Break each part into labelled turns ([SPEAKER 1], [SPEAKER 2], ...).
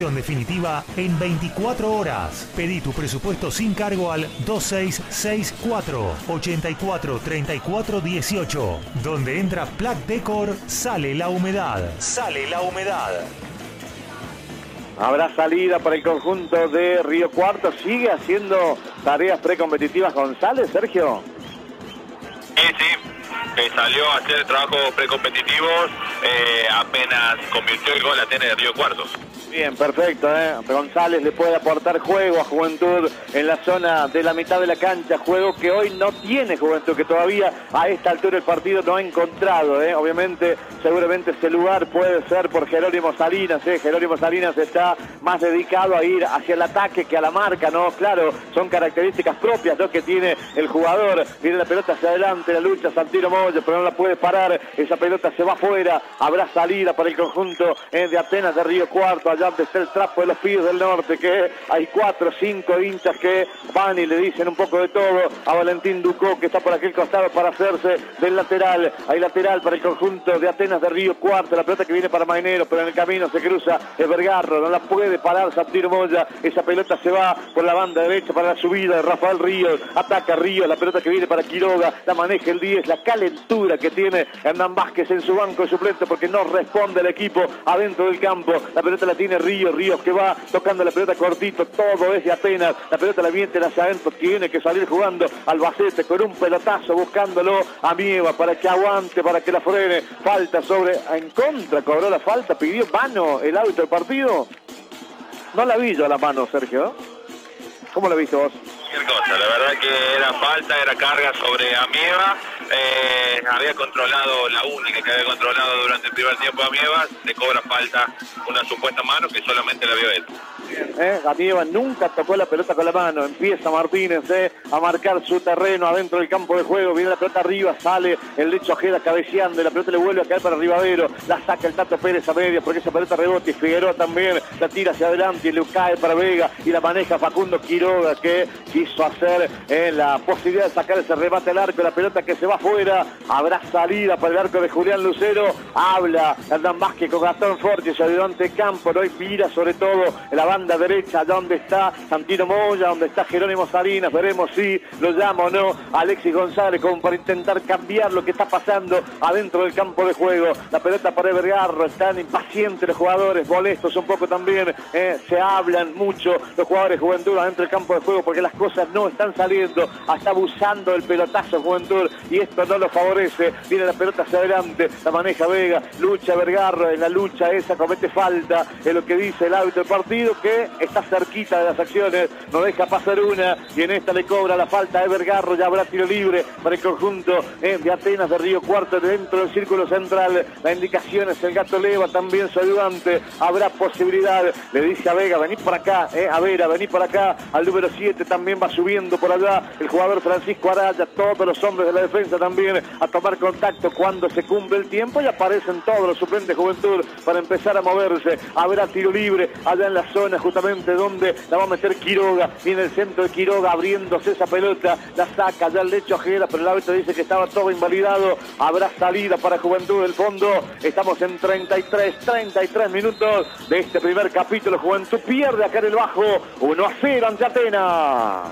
[SPEAKER 1] en definitiva en 24 horas. Pedí tu presupuesto sin cargo al 2664 84 34 18. Donde entra Plac Decor, sale la humedad. Sale la humedad.
[SPEAKER 2] Habrá salida para el conjunto de Río Cuarto. ¿Sigue haciendo tareas precompetitivas González, Sergio?
[SPEAKER 3] Sí, salió a hacer trabajos precompetitivos, apenas convirtió el gol Atenas de Río Cuarto.
[SPEAKER 2] Bien, perfecto, González le puede aportar juego a Juventud en la zona de la mitad de la cancha, juego que hoy no tiene Juventud, que todavía a esta altura del partido no ha encontrado, Obviamente, seguramente ese lugar puede ser por Jerónimo Salinas, Jerónimo Salinas está más dedicado a ir hacia el ataque que a la marca, ¿no? Claro, son características propias, ¿no?, que tiene el jugador. Viene la pelota hacia adelante, la lucha Santino Moya, pero no la puede parar, esa pelota se va afuera, habrá salida para el conjunto de Atenas de Río Cuarto, allá donde está el trapo de los pibes del norte, que hay 4 o 5 hinchas que van y le dicen un poco de todo a Valentín Ducó, que está por aquel costado para hacerse del lateral. Hay lateral para el conjunto de Atenas de Río Cuarto, la pelota que viene para Mainero, pero en el camino se cruza Vergarro, no la puede parar Santino Moya, esa pelota se va por la banda derecha para la subida de Rafael Ríos, ataca Ríos, la pelota que viene para Quiroga, la maneja el 10, la calentura que tiene Hernán Vázquez en su banco de suplente porque no responde el equipo adentro del campo, la pelota la tiene Ríos que va tocando la pelota cortito, todo es de Atenas, la pelota la viene hacia adentro, tiene que salir jugando Albacete con un pelotazo buscándolo a Mieva para que aguante, para que la frene, falta en contra, cobró la falta, pidió mano el árbitro del partido, no la vi yo la mano, Sergio, ¿cómo la viste vos?
[SPEAKER 3] Cualquier cosa, la verdad que era falta, era carga sobre Amieva, había controlado, la única que había controlado durante el primer tiempo a Amieva, le cobra falta una supuesta mano que solamente la vio él.
[SPEAKER 2] Amieva nunca tocó la pelota con la mano, empieza Martínez a marcar su terreno adentro del campo de juego, viene la pelota arriba, sale el Lecho Ojeda cabeceando, y la pelota le vuelve a caer para Rivadero, la saca el Tato Pérez a media porque esa pelota rebota y Figueroa también la tira hacia adelante y le cae para Vega y la maneja Facundo Quiroga, que quiso hacer la posibilidad de sacar ese remate al arco, la pelota que se va afuera, habrá salida para el arco de Julián Lucero, habla Hernán Vázquez con Gastón Forti, su ayudante de campo, ¿no? Y mira sobre todo en la banda derecha, donde está Santino Moya, donde está Jerónimo Salinas, veremos si lo llama o no Alexis González como para intentar cambiar lo que está pasando adentro del campo de juego, la pelota para Vergarro, están impacientes los jugadores, molestos un poco también, se hablan mucho los jugadores de Juventud adentro del campo de juego porque las cosas no están saliendo, está abusando del pelotazo Juventud y esto no lo favorece, viene la pelota hacia adelante, la maneja Vega, lucha Vergarro, en la lucha esa comete falta, es lo que dice el árbitro del partido, que está cerquita de las acciones, no deja pasar una y en esta le cobra la falta de Vergarro, ya habrá tiro libre para el conjunto de Atenas de Río Cuarto dentro del círculo central, la indicación es el Gato Leva, también su ayudante, habrá posibilidad, le dice a Vega, vení por acá, a Vera, vení por acá, al número 7 también va subiendo por allá el jugador Francisco Araya, todos los hombres de la defensa también a tomar contacto cuando se cumple el tiempo y aparecen todos los suplentes de Juventud para empezar a moverse, habrá tiro libre allá en la zona justamente donde la va a meter Quiroga, viene el centro de Quiroga abriéndose esa pelota, la saca ya el Lecho Ojeda, pero el árbitro dice que estaba todo invalidado, habrá salida para Juventud del fondo, estamos en 33 minutos de este primer capítulo, Juventud pierde acá en el Bajo, 1-0 ante Atenas.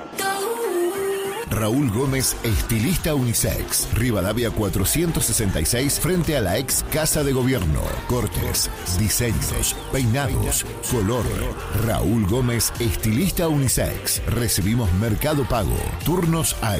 [SPEAKER 4] Raúl Gómez, estilista unisex. Rivadavia 466, frente a la ex Casa de Gobierno. Cortes, diseños, peinados, color. Raúl Gómez, estilista unisex. Recibimos Mercado Pago. Turnos al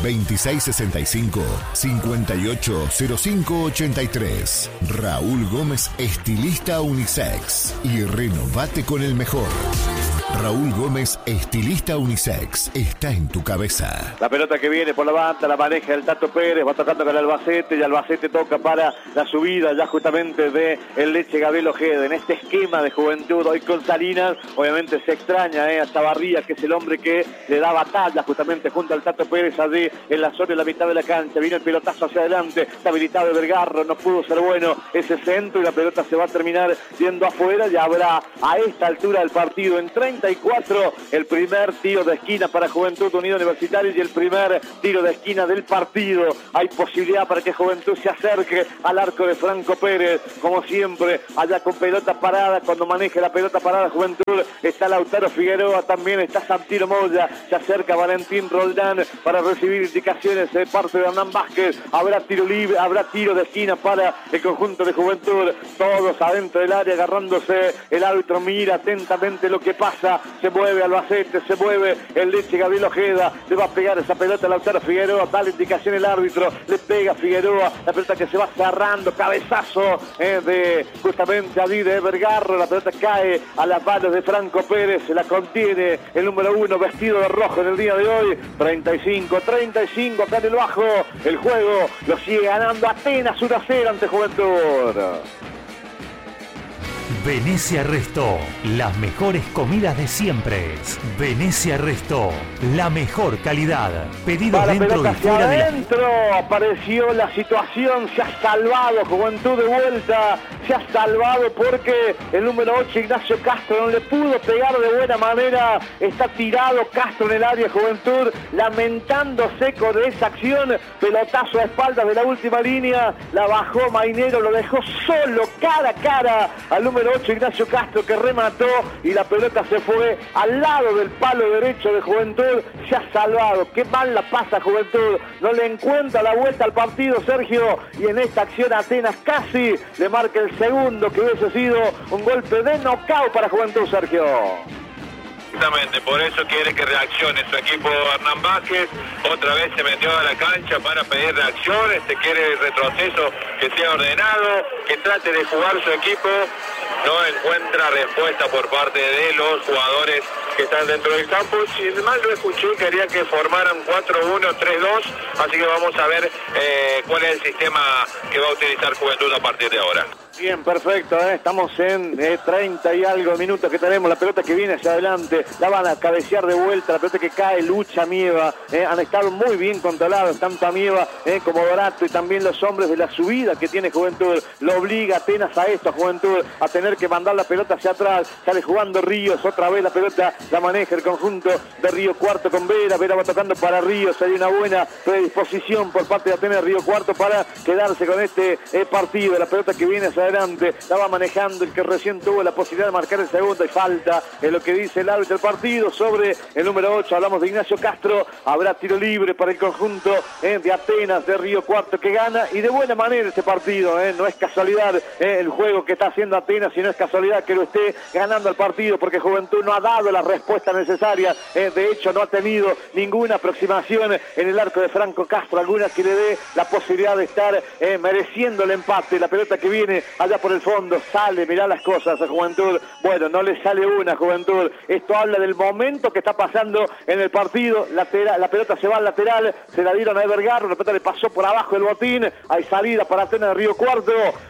[SPEAKER 4] 2665-580583. Raúl Gómez, estilista unisex. Y renovate con el mejor. Raúl Gómez, estilista unisex, está en tu cabeza.
[SPEAKER 2] La pelota que viene por la banda, la maneja el Tato Pérez, va tocando con el Albacete y Albacete toca para la subida ya justamente de el Leche Gabriel Ojeda. En este esquema de Juventud hoy con Salinas, obviamente se extraña a Chavarría, que es el hombre que le da batalla justamente junto al Tato Pérez allí en la zona de la mitad de la cancha. Viene el pelotazo hacia adelante, está habilitado el Vergarro, no pudo ser bueno ese centro y la pelota se va a terminar yendo afuera. Ya habrá a esta altura del partido en 30 34, el primer tiro de esquina para Juventud Unida Universitaria y el primer tiro de esquina del partido. Hay posibilidad para que Juventud se acerque al arco de Franco Pérez, como siempre, allá con pelota parada. Cuando maneje la pelota parada Juventud, está Lautaro Figueroa, también está Santino Moya, se acerca Valentín Roldán para recibir indicaciones de parte de Hernán Vázquez. Habrá tiro libre, habrá tiro de esquina para el conjunto de Juventud, todos adentro del área agarrándose. El árbitro mira atentamente lo que pasa, se mueve Albacete, se mueve el Leche Gabriel Ojeda, le va a pegar esa pelota a Lautaro Figueroa, da la indicación el árbitro, le pega a Figueroa, la pelota que se va cerrando, cabezazo de justamente allí de Vergarro, la pelota cae a las manos de Franco Pérez, se la contiene el número 1 vestido de rojo en el día de hoy. 35 acá en el bajo, el juego lo sigue ganando Atenas 1-0 ante Juventud.
[SPEAKER 1] Venecia Resto, las mejores comidas de siempre. Venecia Resto, la mejor calidad. Pedidos dentro y fuera de la...
[SPEAKER 2] Apareció la situación, se ha salvado Juventud de vuelta, se ha salvado porque el número 8 Ignacio Castro no le pudo pegar de buena manera. Está tirado Castro en el área Juventud, lamentándose con esa acción. Pelotazo a espaldas de la última línea, la bajó Mainero, lo dejó solo cara a cara al número 8 Ignacio Castro, que remató y la pelota se fue al lado del palo derecho de Juventud. Se ha salvado, qué mal la pasa Juventud, no le encuentra la vuelta al partido Sergio, y en esta acción Atenas casi le marca el segundo, que hubiese sido un golpe de knockout para Juventud, Sergio.
[SPEAKER 3] Exactamente, por eso quiere que reaccione su equipo. Hernán Vázquez otra vez se metió a la cancha para pedir reacciones, se quiere el retroceso que sea ordenado, que trate de jugar su equipo. No encuentra respuesta por parte de los jugadores que están dentro del campo. Si mal lo escuché, quería que formaran 4-1, 3-2, así que vamos a ver cuál es el sistema que va a utilizar Juventud a partir de ahora.
[SPEAKER 2] Bien, perfecto, estamos en 30 y algo minutos que tenemos, la pelota que viene hacia adelante, la van a cabecear de vuelta, la pelota que cae, lucha Mieva, han estado muy bien controlados, tanto Mieva como Dorato, y también los hombres de la subida que tiene Juventud, lo obliga Atenas a esto, a Juventud, a tener que mandar la pelota hacia atrás. Sale jugando Ríos, otra vez la pelota la maneja el conjunto de Río Cuarto con Vera, Vera va tocando para Ríos, hay una buena predisposición por parte de Atenas Río Cuarto para quedarse con este partido. La pelota que viene hacia adelante, la va manejando el que recién tuvo la posibilidad de marcar el segundo, y falta en lo que dice el árbitro del partido sobre el número 8, hablamos de Ignacio Castro. Habrá tiro libre para el conjunto de Atenas de Río Cuarto, que gana y de buena manera este partido, no es casualidad el juego que está haciendo Atenas, y no es casualidad que lo esté ganando el partido, porque Juventud no ha dado la respuesta necesaria, de hecho no ha tenido ninguna aproximación en el arco de Franco Castro, alguna que le dé la posibilidad de estar mereciendo el empate. La pelota que viene allá por el fondo, sale, mirá las cosas a Juventud, bueno, no le sale una Juventud. Esto habla del momento que está pasando en el partido. La pelota se va al lateral, se la dieron a Evergarro, la pelota le pasó por abajo el botín, hay salida para Atenas de Río Cuarto,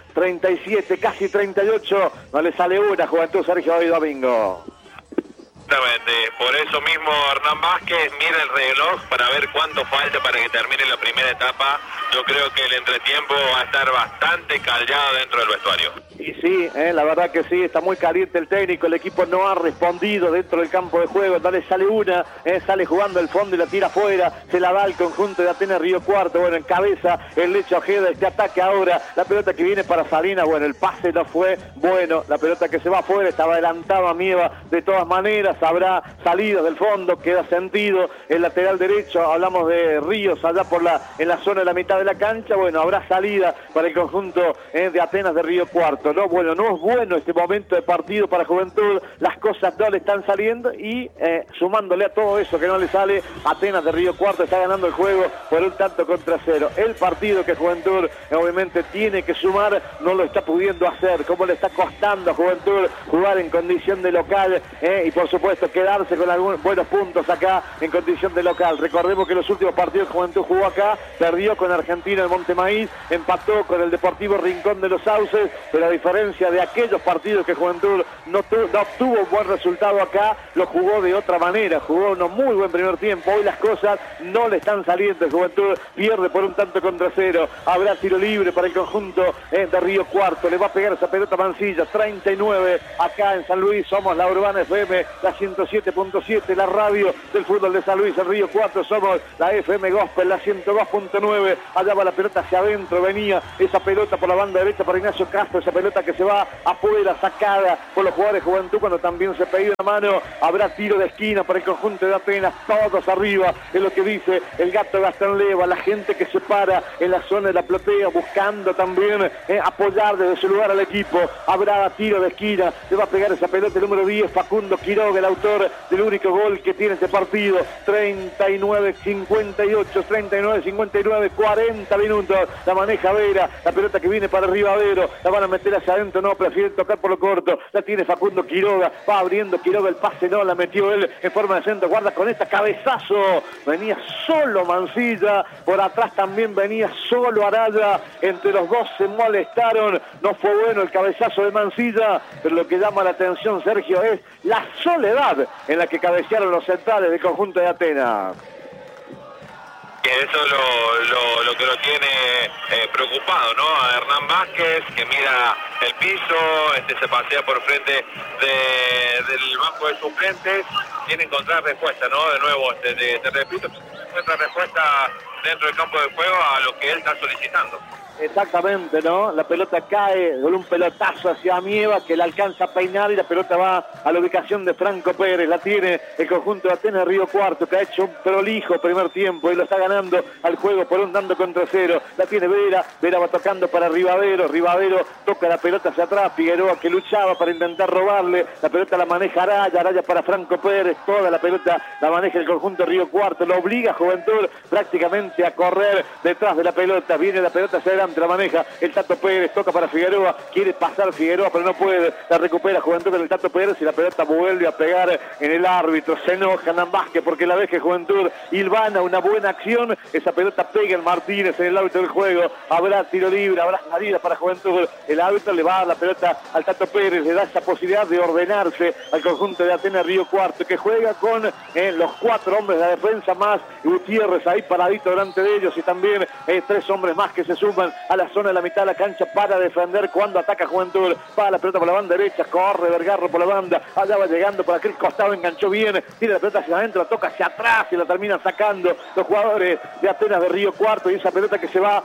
[SPEAKER 2] 37, casi 38, no le sale una Juventud, Sergio, hoy domingo.
[SPEAKER 3] Exactamente, por eso mismo Hernán Vázquez mira el reloj para ver cuánto falta para que termine la primera etapa. Yo creo que el entretiempo va a estar bastante callado dentro del vestuario.
[SPEAKER 2] Y sí, la verdad que sí, está muy caliente el técnico, el equipo no ha respondido dentro del campo de juego, no le sale una, sale jugando el fondo y la tira afuera, se la da al conjunto de Atenas Río Cuarto, bueno, en cabeza el Leche Ojeda, este ataque ahora, la pelota que viene para Salinas, bueno, el pase no fue bueno, la pelota que se va afuera, estaba adelantado a Mieva, de todas maneras habrá salido del fondo, queda sentido el lateral derecho, hablamos de Ríos allá en la zona de la mitad de la cancha, bueno, habrá salida para el conjunto de Atenas de Río Cuarto. No, bueno, no es bueno este momento de partido para Juventud, las cosas no le están saliendo, y sumándole a todo eso que no le sale, Atenas de Río Cuarto está ganando el juego por 1-0. El partido que Juventud obviamente tiene que sumar no lo está pudiendo hacer, como le está costando a Juventud jugar en condición de local, y por supuesto quedarse con algunos buenos puntos acá en condición de local. Recordemos que los últimos partidos Juventud jugó acá, perdió con Argentino en Montemaíz, empató con el Deportivo Rincón de los Sauces, pero a diferencia de aquellos partidos que Juventud no obtuvo un buen resultado acá, lo jugó de otra manera, jugó un muy buen primer tiempo. Hoy las cosas no le están saliendo, Juventud pierde por 1-0. Habrá tiro libre para el conjunto de Río Cuarto, le va a pegar esa pelota Mancilla, 39 acá en San Luis, somos la Urbana FM, la la 107.7, la radio del fútbol de San Luis, el Río Cuarto, somos la FM Gospel, la 102.9, allá va la pelota hacia adentro, venía esa pelota por la banda derecha para Ignacio Castro, esa pelota que se va afuera, sacada por los jugadores de Juventud cuando también se pedía la mano, habrá tiro de esquina para el conjunto de Atenas, todos arriba, es lo que dice el gato Gastón Leva, la gente que se para en la zona de la platea buscando también apoyar desde su lugar al equipo, habrá tiro de esquina, le va a pegar esa pelota el número 10, Facundo Quiroga, el autor del único gol que tiene este partido, 39-58, 40 minutos, la maneja Vera, la pelota que viene para Rivadero, la van a meter hacia adentro, no, prefieren tocar por lo corto, la tiene Facundo Quiroga, va abriendo Quiroga el pase, no, la metió él en forma de centro, guarda con esta cabezazo, venía solo Mancilla, por atrás también venía solo Araya, entre los dos se molestaron, no fue bueno el cabezazo de Mancilla, pero lo que llama la atención, Sergio, es la soledad en la que cabecearon los centrales del conjunto de Atenas.
[SPEAKER 3] Que eso lo que lo tiene preocupado, ¿no? A Hernán Vázquez, que mira el piso, se pasea por frente del banco de suplentes, tiene que encontrar respuesta, ¿no? De nuevo, te repito, encuentra respuesta dentro del campo de juego a lo que él está solicitando.
[SPEAKER 2] Exactamente, ¿no? La pelota cae con un pelotazo hacia Amieva que la alcanza a peinar y la pelota va a la ubicación de Franco Pérez. La tiene el conjunto de Atenas Río Cuarto, que ha hecho un prolijo primer tiempo y lo está ganando al juego por un tanto contra cero. La tiene Vera, Vera va tocando para Rivadero, Rivadero toca la pelota hacia atrás, Figueroa que luchaba para intentar robarle, la pelota la maneja Araya, Araya para Franco Pérez, toda la pelota la maneja el conjunto de Río Cuarto, lo obliga a Juventud prácticamente a correr detrás de la pelota, viene la pelota hacia adelante, la maneja el Tato Pérez, toca para Figueroa, quiere pasar Figueroa pero no puede, la recupera Juventud con el Tato Pérez y la pelota vuelve a pegar en el árbitro, se enoja Hernán Vázquez porque la vez que Juventud hilvana una buena acción, esa pelota pega en Martínez en el árbitro del juego, habrá tiro libre, habrá salida para Juventud, el árbitro le va a dar la pelota al Tato Pérez, le da esa posibilidad de ordenarse al conjunto de Atenas Río Cuarto, que juega con los 4 hombres de la defensa más Gutiérrez ahí paradito delante de ellos y también 3 hombres más que se suman a la zona de la mitad de la cancha para defender cuando ataca Juventud, va la pelota por la banda derecha, corre Vergarro por la banda, allá va llegando por aquel costado, enganchó bien, tira la pelota hacia adentro, la toca hacia atrás y la terminan sacando los jugadores de Atenas de Río Cuarto y esa pelota que se va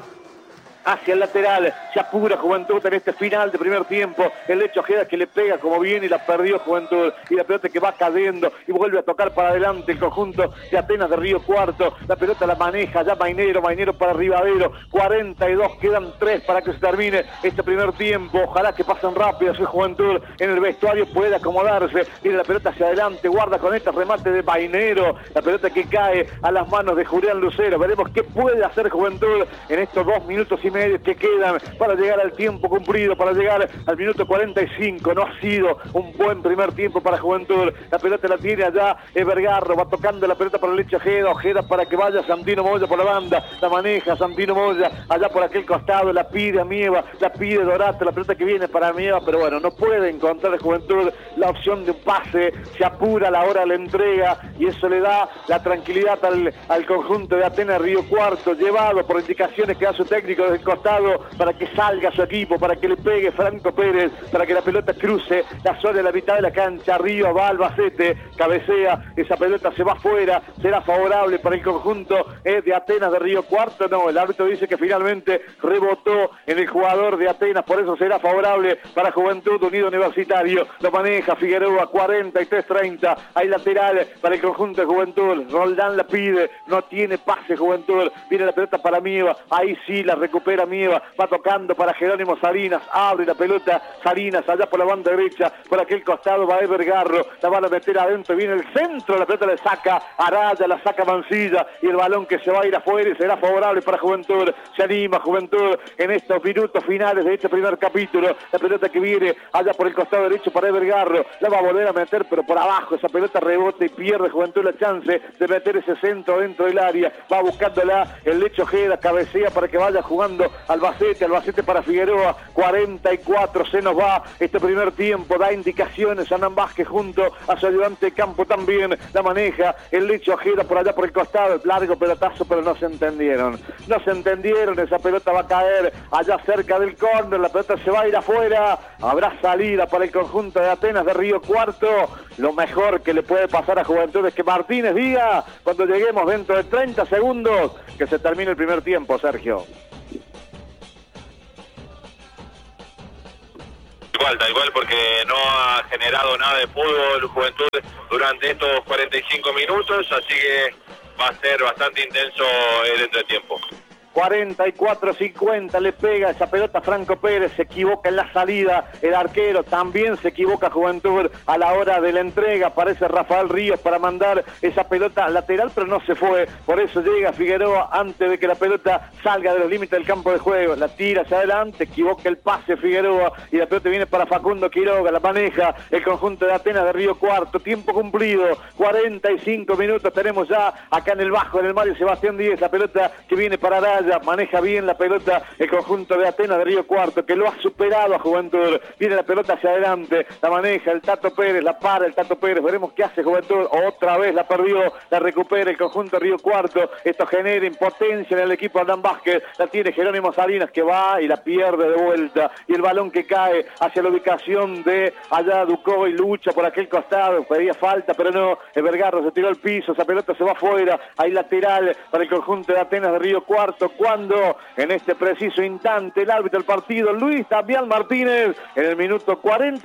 [SPEAKER 2] hacia el lateral, se apura Juventud en este final de primer tiempo, el hecho Ojeda que le pega como bien y la perdió Juventud, y la pelota que va cayendo y vuelve a tocar para adelante el conjunto de Atenas de Río Cuarto, la pelota la maneja ya Mainero para Rivadero, 42, quedan 3 para que se termine este primer tiempo, ojalá que pasen rápido si Juventud en el vestuario puede acomodarse, viene la pelota hacia adelante, guarda con este remate de Mainero, la pelota que cae a las manos de Julián Lucero, veremos qué puede hacer Juventud en estos 2 minutos y medio que quedan para llegar al tiempo cumplido, para llegar al minuto 45. No ha sido un buen primer tiempo para Juventud. La pelota la tiene allá Vergarro, va tocando la pelota para el hecho Ojeda para que vaya Santino Moya por la banda, la maneja Santino Moya allá por aquel costado, la pide Amieva, la pide Dorato, la pelota que viene para Amieva, pero bueno, no puede encontrar Juventud la opción de un pase, se apura a la hora de la entrega y eso le da la tranquilidad al conjunto de Atenas Río Cuarto, llevado por indicaciones que da su técnico desde el costado para que salga su equipo, para que le pegue Franco Pérez, para que la pelota cruce la zona de la mitad de la cancha, arriba va Albacete, cabecea, esa pelota se va afuera, será favorable para el conjunto de Atenas de Río Cuarto, no, el árbitro dice que finalmente rebotó en el jugador de Atenas, por eso será favorable para Juventud Unido Universitario, lo maneja Figueroa, 43-30, hay lateral para el conjunto de Juventud, Roldán la pide, no tiene pase Juventud, viene la pelota para Mieva, ahí sí la recupera Mieva, va tocando para Jerónimo Salinas, abre la pelota Salinas allá por la banda derecha, por aquel costado va Vergarro, la van a meter adentro, viene el centro, la pelota le saca Araya, la saca Mancilla y el balón que se va a ir afuera y será favorable para Juventud, se anima Juventud en estos minutos finales de este primer capítulo, la pelota que viene allá por el costado derecho para Vergarro, la va a volver a meter pero por abajo, esa pelota rebota y pierde Juventud la chance de meter ese centro dentro del área, va buscándola el Lecho Ojeda, cabecea para que vaya jugando jugando Albacete para Figueroa, 44, se nos va este primer tiempo, da indicaciones a Hernán Vázquez junto a su ayudante de campo también, la maneja el Lecho Ojeda por allá por el costado, el largo pelotazo, pero no se entendieron, esa pelota va a caer allá cerca del córner, la pelota se va a ir afuera, habrá salida para el conjunto de Atenas de Río Cuarto. Lo mejor que le puede pasar a Juventud es que Martínez diga, cuando lleguemos dentro de 30 segundos, que se termine el primer tiempo, Sergio.
[SPEAKER 3] Tal cual, porque no ha generado nada de fútbol Juventud durante estos 45 minutos, así que va a ser bastante intenso el entretiempo.
[SPEAKER 2] 44-50 le pega esa pelota Franco Pérez, se equivoca en la salida, el arquero también se equivoca Juventud a la hora de la entrega, aparece Rafael Ríos para mandar esa pelota lateral, pero no se fue, por eso llega Figueroa antes de que la pelota salga de los límites del campo de juego, la tira hacia adelante, equivoca el pase Figueroa y la pelota viene para Facundo Quiroga, la maneja el conjunto de Atenas de Río Cuarto, tiempo cumplido, 45 minutos tenemos ya acá en el bajo, en el Mario Sebastián Díez, la pelota que viene para Araya, maneja bien la pelota el conjunto de Atenas de Río Cuarto, que lo ha superado a Juventud, viene la pelota hacia adelante, la maneja el Tato Pérez, la para el Tato Pérez, veremos qué hace Juventud, otra vez la perdió, la recupera el conjunto de Río Cuarto, esto genera impotencia en el equipo de Hernán Vázquez, la tiene Jerónimo Salinas que va y la pierde de vuelta, y el balón que cae hacia la ubicación de allá Ducó y lucha por aquel costado, pedía falta, pero no, el Vergarro se tiró al piso, esa pelota se va afuera, hay lateral para el conjunto de Atenas de Río Cuarto, cuando en este preciso instante el árbitro del partido, Luis Damián Martínez, en el minuto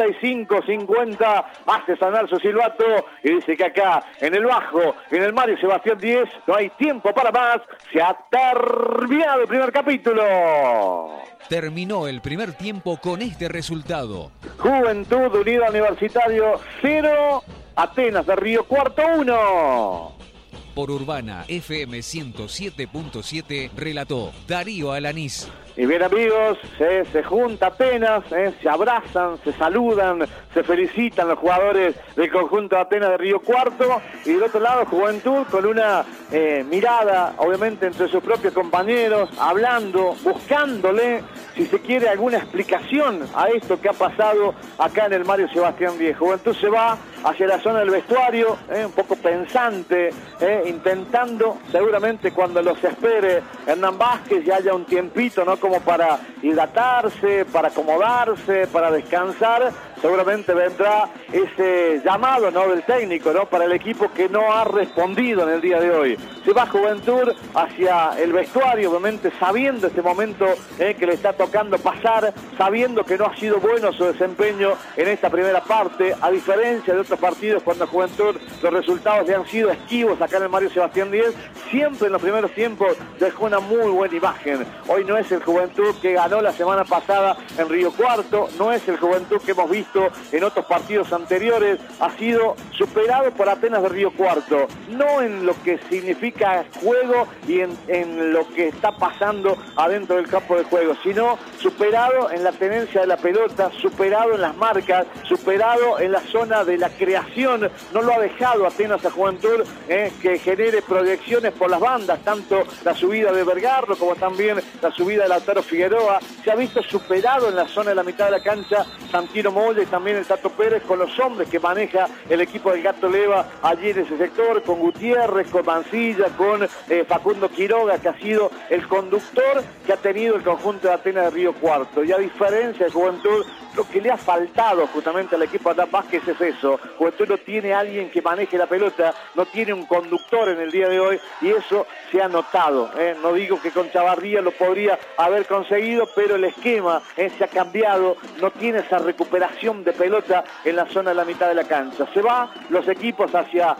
[SPEAKER 2] 45-50, hace sonar su silbato y dice que acá, en el bajo, en el Mario Sebastián Díez, no hay tiempo para más, se ha terminado el primer capítulo.
[SPEAKER 5] Terminó el primer tiempo con este resultado.
[SPEAKER 2] Juventud Unida Universitario 0, Atenas de Río Cuarto 1.
[SPEAKER 5] Por Urbana FM 107.7 relató Darío Alanís.
[SPEAKER 2] Y bien amigos, se junta Atenas, se abrazan, se saludan, se felicitan los jugadores del conjunto de Atenas de Río Cuarto y del otro lado Juventud con una mirada obviamente entre sus propios compañeros, hablando, buscándole si se quiere alguna explicación a esto que ha pasado acá en el Mario Sebastián Díez. Juventud se va hacia la zona del vestuario, un poco pensante, intentando seguramente cuando los espere Hernán Vázquez y haya un tiempito, ¿no? Como para hidratarse, para acomodarse, para descansar, seguramente vendrá ese llamado, ¿no? Del técnico, ¿no? Para el equipo que no ha respondido en el día de hoy. Se va Juventud hacia el vestuario, obviamente sabiendo este momento que le está tocando pasar, sabiendo que no ha sido bueno su desempeño en esta primera parte, a diferencia de otros partidos cuando Juventud los resultados le han sido esquivos acá en el Mario Sebastián Díez, siempre en los primeros tiempos dejó una muy buena imagen. Hoy no es el Juventud que ganó la semana pasada en Río Cuarto, no es el Juventud que hemos visto en otros partidos anteriores, ha sido superado por Atenas de Río Cuarto, no en lo que significa juego y en lo que está pasando adentro del campo de juego, sino superado en la tenencia de la pelota, superado en las marcas, superado en la zona de la creación, no lo ha dejado Atenas a Juventud que genere proyecciones por las bandas, tanto la subida de Vergarro como también la subida de Lautaro Figueroa, se ha visto superado en la zona de la mitad de la cancha Santino Moya y también el Tato Pérez con los hombres que maneja el equipo del Gato Leva allí en ese sector, con Gutiérrez, con Mancilla, con Facundo Quiroga, que ha sido el conductor que ha tenido el conjunto de Atenas de Río Cuarto, y a diferencia de Juventud, lo que le ha faltado justamente al equipo de Hernán Vázquez es eso. Juventud no tiene alguien que maneje la pelota, no tiene un conductor en el día de hoy y eso se ha notado. No digo que con Chavarría lo podría haber conseguido, pero el esquema se ha cambiado, no tiene esa recuperación de pelota en la zona de la mitad de la cancha. Se van los equipos hacia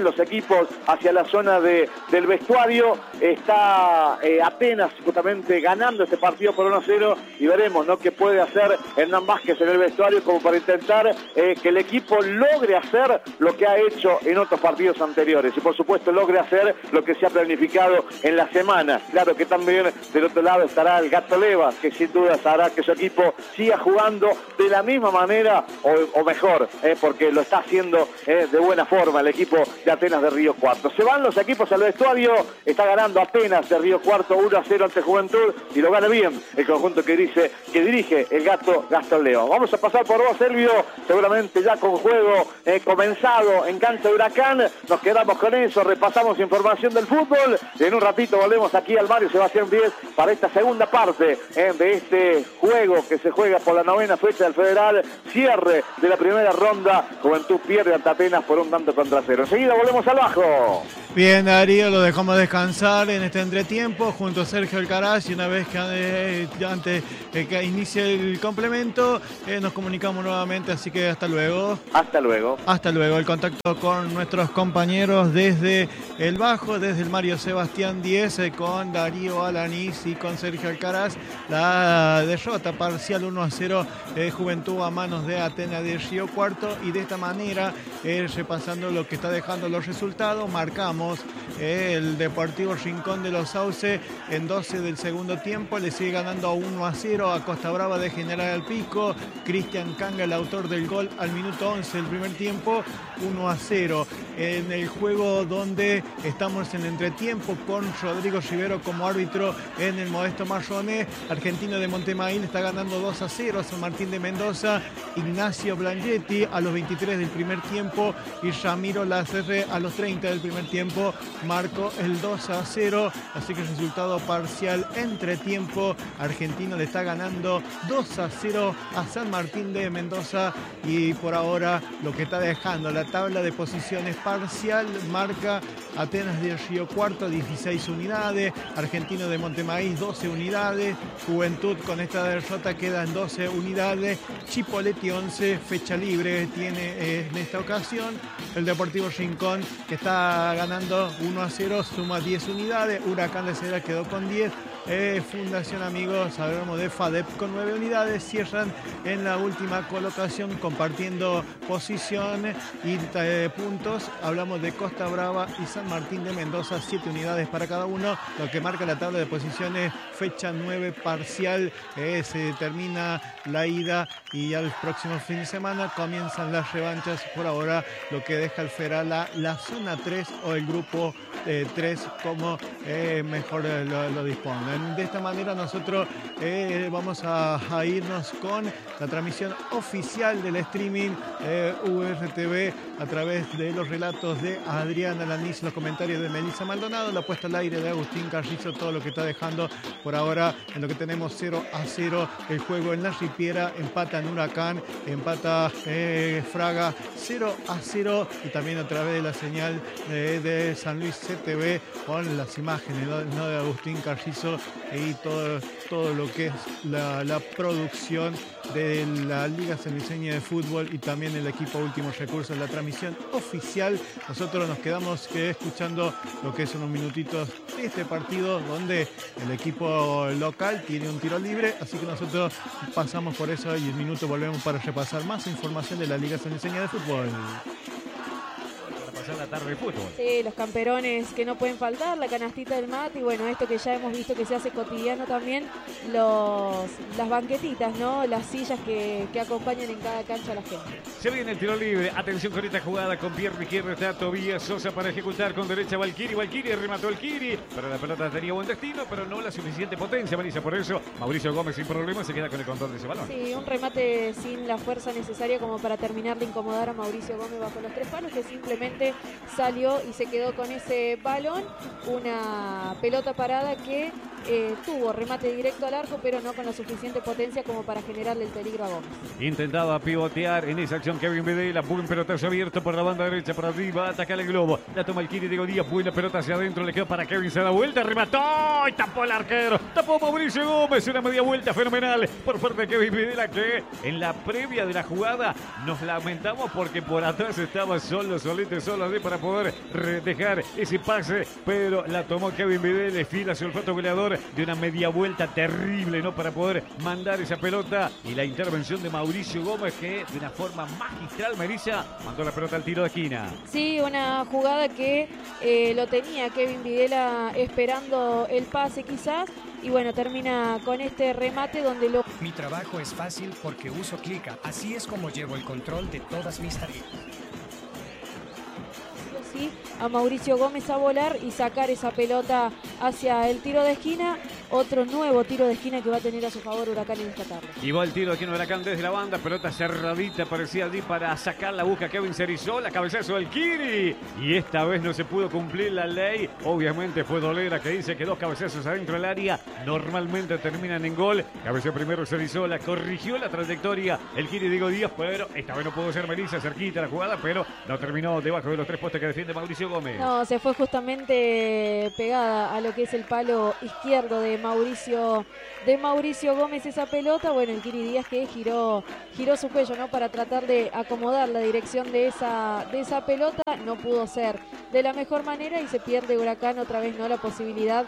[SPEAKER 2] la zona del vestuario, está Atenas justamente ganando este partido por 1-0 y veremos, ¿no?, qué puede hacer Hernán Vázquez en el vestuario como para intentar que el equipo logre hacer lo que ha hecho en otros partidos anteriores y por supuesto logre hacer lo que se ha planificado en la semana. Claro que también del otro lado estará el Gato Leva, que sin duda hará que su equipo siga jugando de la misma manera manera o mejor, porque lo está haciendo de buena forma el equipo de Atenas de Río Cuarto. Se van los equipos al vestuario, está ganando Atenas de Río Cuarto 1-0 ante Juventud y lo gana bien el conjunto que dirige el gato Gastón León. Vamos a pasar por vos, Elvio, seguramente ya con juego comenzado en cancha de Huracán. Nos quedamos con eso, repasamos información del fútbol. En un ratito volvemos aquí al Mario Sebastián 10 para esta segunda parte de este juego que se juega por la 9ª fecha del Federal. Cierre de la primera ronda. Juventud pierde ante Atenas por un tanto contra 0. Enseguida volvemos al bajo.
[SPEAKER 6] Bien, Darío, lo dejamos descansar en este entretiempo junto a Sergio Alcaraz y una vez que antes que inicie el complemento nos comunicamos nuevamente, así que hasta luego.
[SPEAKER 2] Hasta luego.
[SPEAKER 6] Hasta luego. El contacto con nuestros compañeros desde el bajo, desde el Mario Sebastián 10 con Darío Alanís y con Sergio Alcaraz. La derrota parcial 1-0 Juventud a manos de Atenas de Río Cuarto y de esta manera repasando lo que está dejando los resultados, marcamos el Deportivo Rincón de los Sauces en 12 del segundo tiempo, le sigue ganando 1-0 a Costa Brava de General Pico. Cristian Canga, el autor del gol al minuto 11 del primer tiempo, 1-0. En el juego donde estamos en entretiempo con Rodrigo Rivero como árbitro en el Modesto Marroné, Argentino de Montemaíl está ganando 2-0 a San Martín de Mendoza. Ignacio Blangetti a los 23 del primer tiempo y Ramiro Lacerre a los 30 del primer tiempo marcó el 2-0, así que el resultado parcial entretiempo, Argentino le está ganando 2-0 a San Martín de Mendoza y por ahora lo que está dejando la tabla de posiciones parcial marca Atenas de Río Cuarto 16 unidades, Argentino de Montemaíz 12 unidades, Juventud con esta derrota queda en 12 unidades, Chipoleti 11, fecha libre tiene en esta ocasión, el Deportivo Rincón que está ganando 1-0 suma 10 unidades, Huracán de Cedral quedó con 10, Fundación Amigos, hablamos de FADEP con 9 unidades, cierran en la última colocación compartiendo posiciones y puntos, hablamos de Costa Brava y San Martín de Mendoza, 7 unidades para cada uno, lo que marca la tabla de posiciones, fecha 9 parcial, se termina la ida y ya el próximo fin de semana comienzan las revanchas, por ahora lo que deja el Federal la zona 3 o el grupo 3 como mejor lo disponga. De esta manera nosotros vamos a irnos con la transmisión oficial del streaming URTV a través de los relatos de Adrián Alanís, los comentarios de Melissa Maldonado, la puesta al aire de Agustín Carrizo, todo lo que está dejando por ahora en lo que tenemos 0-0 el juego en la Ripiera, empata en Huracán, empata Fraga 0-0 y también a través de la señal de San Luis CTV con las imágenes ¿no? de Agustín Carrizo y todo lo que es la producción de la Liga Sanluiseña de Fútbol y también el equipo Últimos Recursos, la transmisión oficial. Nosotros nos quedamos escuchando lo que son unos minutitos de este partido donde el equipo local tiene un tiro libre, así que nosotros pasamos por eso y en minuto volvemos para repasar más información de la Liga Sanluiseña de Fútbol.
[SPEAKER 5] La tarde de fútbol.
[SPEAKER 7] Sí, los camperones que no pueden faltar, la canastita del mate y bueno, esto que ya hemos visto que se hace cotidiano también, las banquetitas, ¿no? Las sillas que acompañan en cada cancha a la gente.
[SPEAKER 8] Se viene el tiro libre, atención con esta jugada con pierna izquierda está Tobías Sosa para ejecutar con derecha Valquiri remató el Kiri, pero la pelota tenía buen destino, pero no la suficiente potencia, Marisa, por eso Mauricio Gómez sin problema se queda con el control de ese balón.
[SPEAKER 7] Sí, un remate sin la fuerza necesaria como para terminar de incomodar a Mauricio Gómez bajo los 3 palos, que simplemente salió y se quedó con ese balón, una pelota parada que tuvo remate directo al arco, pero no con la suficiente potencia como para generarle el peligro a Gómez.
[SPEAKER 8] Intentaba pivotear en esa acción Kevin Videla, buen pelotazo abierto por la banda derecha, por arriba, ataca el globo, la toma el Kiri de Godía, buena pelota hacia adentro, le quedó para Kevin, se da vuelta, remató y tapó el arquero, tapó Mauricio Gómez, una media vuelta fenomenal por parte de Kevin Videla, que en la previa de la jugada nos lamentamos porque por atrás estaba solo para poder dejar ese pase, pero la tomó Kevin Videla, fila su olfato goleador favor de una media vuelta terrible, ¿no? Para poder mandar esa pelota. Y la intervención de Mauricio Gómez, que de una forma magistral, Melissa, mandó la pelota al tiro de esquina.
[SPEAKER 7] Sí, una jugada que lo tenía Kevin Videla esperando el pase quizás. Y bueno, termina con este remate donde lo...
[SPEAKER 9] Mi trabajo es fácil porque uso Clica. Así es como llevo el control de todas mis tareas.
[SPEAKER 7] Sí, a Mauricio Gómez a volar y sacar esa pelota hacia el tiro de esquina. Otro nuevo tiro de esquina que va a tener a su favor Huracán en esta tarde.
[SPEAKER 8] Y va el tiro de esquina de Huracán desde la banda. Pelota cerradita, parecía allí para sacar la busca Kevin Cerizó. Cabezazo del Kiri. Y esta vez no se pudo cumplir la ley. Obviamente fue Dolera que dice que 2 cabezazos adentro del área normalmente terminan en gol. Cabeceó primero Cerizó, corrigió la trayectoria el Kiri Diego Díaz, pero esta vez no pudo ser Melissa, cerquita la jugada, pero no terminó debajo de los 3 postes que defiende Mauricio Gómez.
[SPEAKER 7] No, se fue justamente pegada a lo que es el palo izquierdo de Mauricio Gómez esa pelota. Bueno, el Kiri Díaz que giró su cuello, ¿no? Para tratar de acomodar la dirección de esa pelota. No pudo ser de la mejor manera y se pierde Huracán otra vez, ¿no? La posibilidad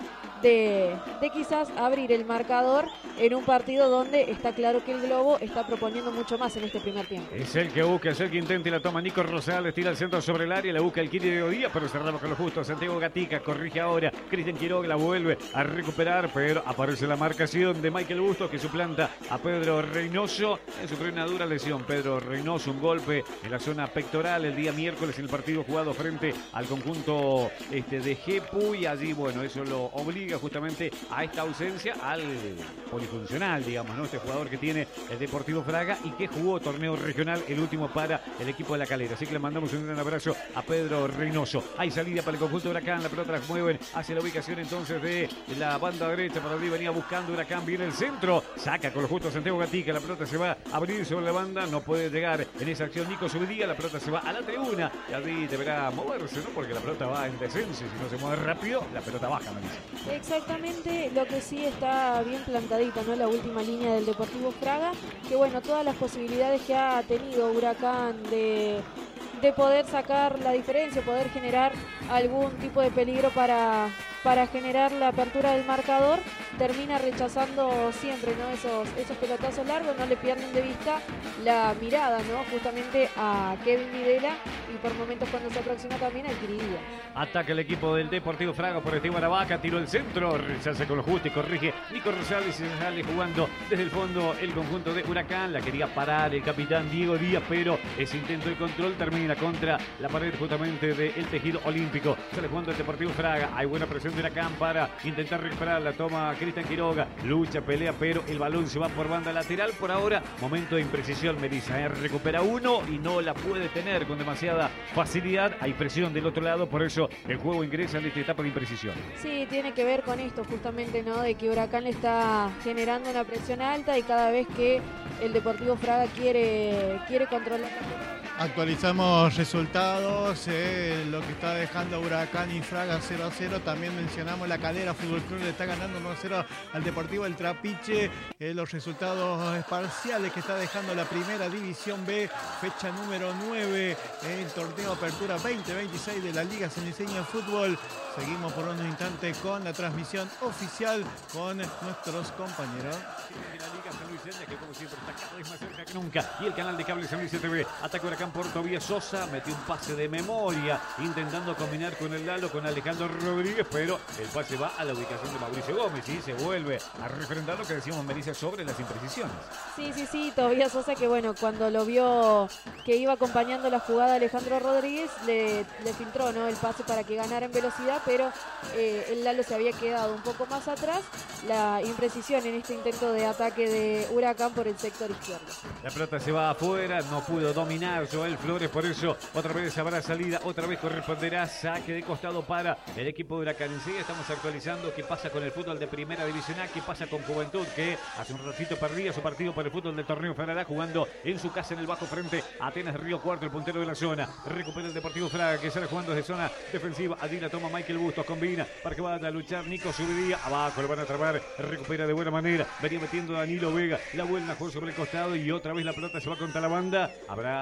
[SPEAKER 7] de quizás abrir el marcador en un partido donde está claro que el Globo está proponiendo mucho más en este primer tiempo.
[SPEAKER 8] Es el que busca, es el que intenta y la toma Nico Rosales, tira el centro sobre el área, la busca el Kiri de Díaz, pero cerramos con lo justo. Santiago Gatica corrige ahora, Cristian Quiroga la vuelve a recuperar, pero aparece la marcación de Michael Bustos que suplanta a Pedro Reynoso. Sufrió una dura lesión Pedro Reynoso, un golpe en la zona pectoral el día miércoles en el partido jugado frente al conjunto de Jepu, y allí, bueno, eso lo obliga justamente a esta ausencia al polifuncional, digamos, ¿no? Este jugador que tiene el Deportivo Fraga y que jugó torneo regional, el último para el equipo de La Calera. Así que le mandamos un gran abrazo a Pedro Reynoso. Hay salida para el conjunto de Huracán, la pelota la mueven hacia la ubicación entonces de la banda derecha, para allí venía buscando Huracán, viene el centro, saca con lo justo Santiago Gatica, la pelota se va a abrir sobre la banda, no puede llegar en esa acción Nico Subidía, la pelota se va a la tribuna y allí deberá moverse, ¿no? Porque la pelota va en descenso y si no se mueve rápido, la pelota baja, Melissa.
[SPEAKER 7] Exactamente, lo que sí está bien plantadita, ¿no? La última línea del Deportivo Fraga, que bueno, todas las posibilidades que ha tenido Huracán de poder sacar la diferencia, poder generar algún tipo de peligro para generar la apertura del marcador, termina rechazando siempre, ¿no? Esos pelotazos largos, no le pierden de vista la mirada, ¿no? Justamente a Kevin Videla y por momentos cuando se aproxima también al Kiri Díaz.
[SPEAKER 8] Ataca el equipo del Deportivo Fraga por Esteban Aravaca, tiró el centro, rechaza con lo justo y corrige Nico Rosales y se sale jugando desde el fondo el conjunto de Huracán. La quería parar el capitán Diego Díaz, pero ese intento de control termina contra la pared justamente del tejido olímpico. Sale jugando el Deportivo Fraga, hay buena presión de Huracán para intentar recuperar la toma Cristian Quiroga, lucha, pelea, pero el balón se va por banda lateral. Por ahora, momento de imprecisión, Melissa, recupera uno y no la puede tener con demasiada facilidad. Hay presión del otro lado, por eso el juego ingresa en esta etapa de imprecisión.
[SPEAKER 7] Sí, tiene que ver con esto justamente, ¿no? De que Huracán le está generando una presión alta y cada vez que el Deportivo Fraga quiere controlar.
[SPEAKER 6] Actualizamos resultados, lo que está dejando Huracán y Fraga 0-0. También mencionamos La Calera Fútbol Club le está ganando 1-0 al Deportivo El Trapiche. Los resultados parciales que está dejando la Primera División B, fecha número 9, el torneo Apertura 2026 de la Liga Ceniceña de Fútbol. Seguimos por un instante con la transmisión oficial con nuestros compañeros.
[SPEAKER 8] La Liga Sanluiseña, que como siempre está cada vez más cerca que nunca. Y el canal de cable San Luis TV. Ataca Huracán por Tobías Sosa. Metió un pase de memoria, intentando combinar con el Lalo, con Alejandro Rodríguez, pero el pase va a la ubicación de Mauricio Gómez y se vuelve a refrendar lo que decíamos, Melissa, sobre las imprecisiones.
[SPEAKER 7] Sí, Tobías Sosa, que bueno, cuando lo vio que iba acompañando la jugada Alejandro Rodríguez, le filtró, ¿no? El pase para que ganara en velocidad, pero el Lalo se había quedado un poco más atrás. La imprecisión en este intento de ataque de Huracán por el sector izquierdo.
[SPEAKER 8] La pelota se va afuera, no pudo dominar Joel Flores, por eso otra vez habrá salida, otra vez corresponderá saque de costado para el equipo de Huracán. Enseguida estamos actualizando qué pasa con el fútbol de Primera División A, qué pasa con Juventud, que hace un ratito perdía su partido por el fútbol del torneo federal, jugando en su casa en el Bajo frente a Atenas Río Cuarto, el puntero de la zona. Recupera el Deportivo Fraga, que sale jugando desde zona defensiva. Allí la toma Michael Bustos, combina para que vaya a luchar Nico Subidía, abajo lo van a trabar, recupera de buena manera, venía metiendo Danilo Vega, la vuelve a jugar sobre el costado y otra vez la pelota se va contra la banda. Habrá salida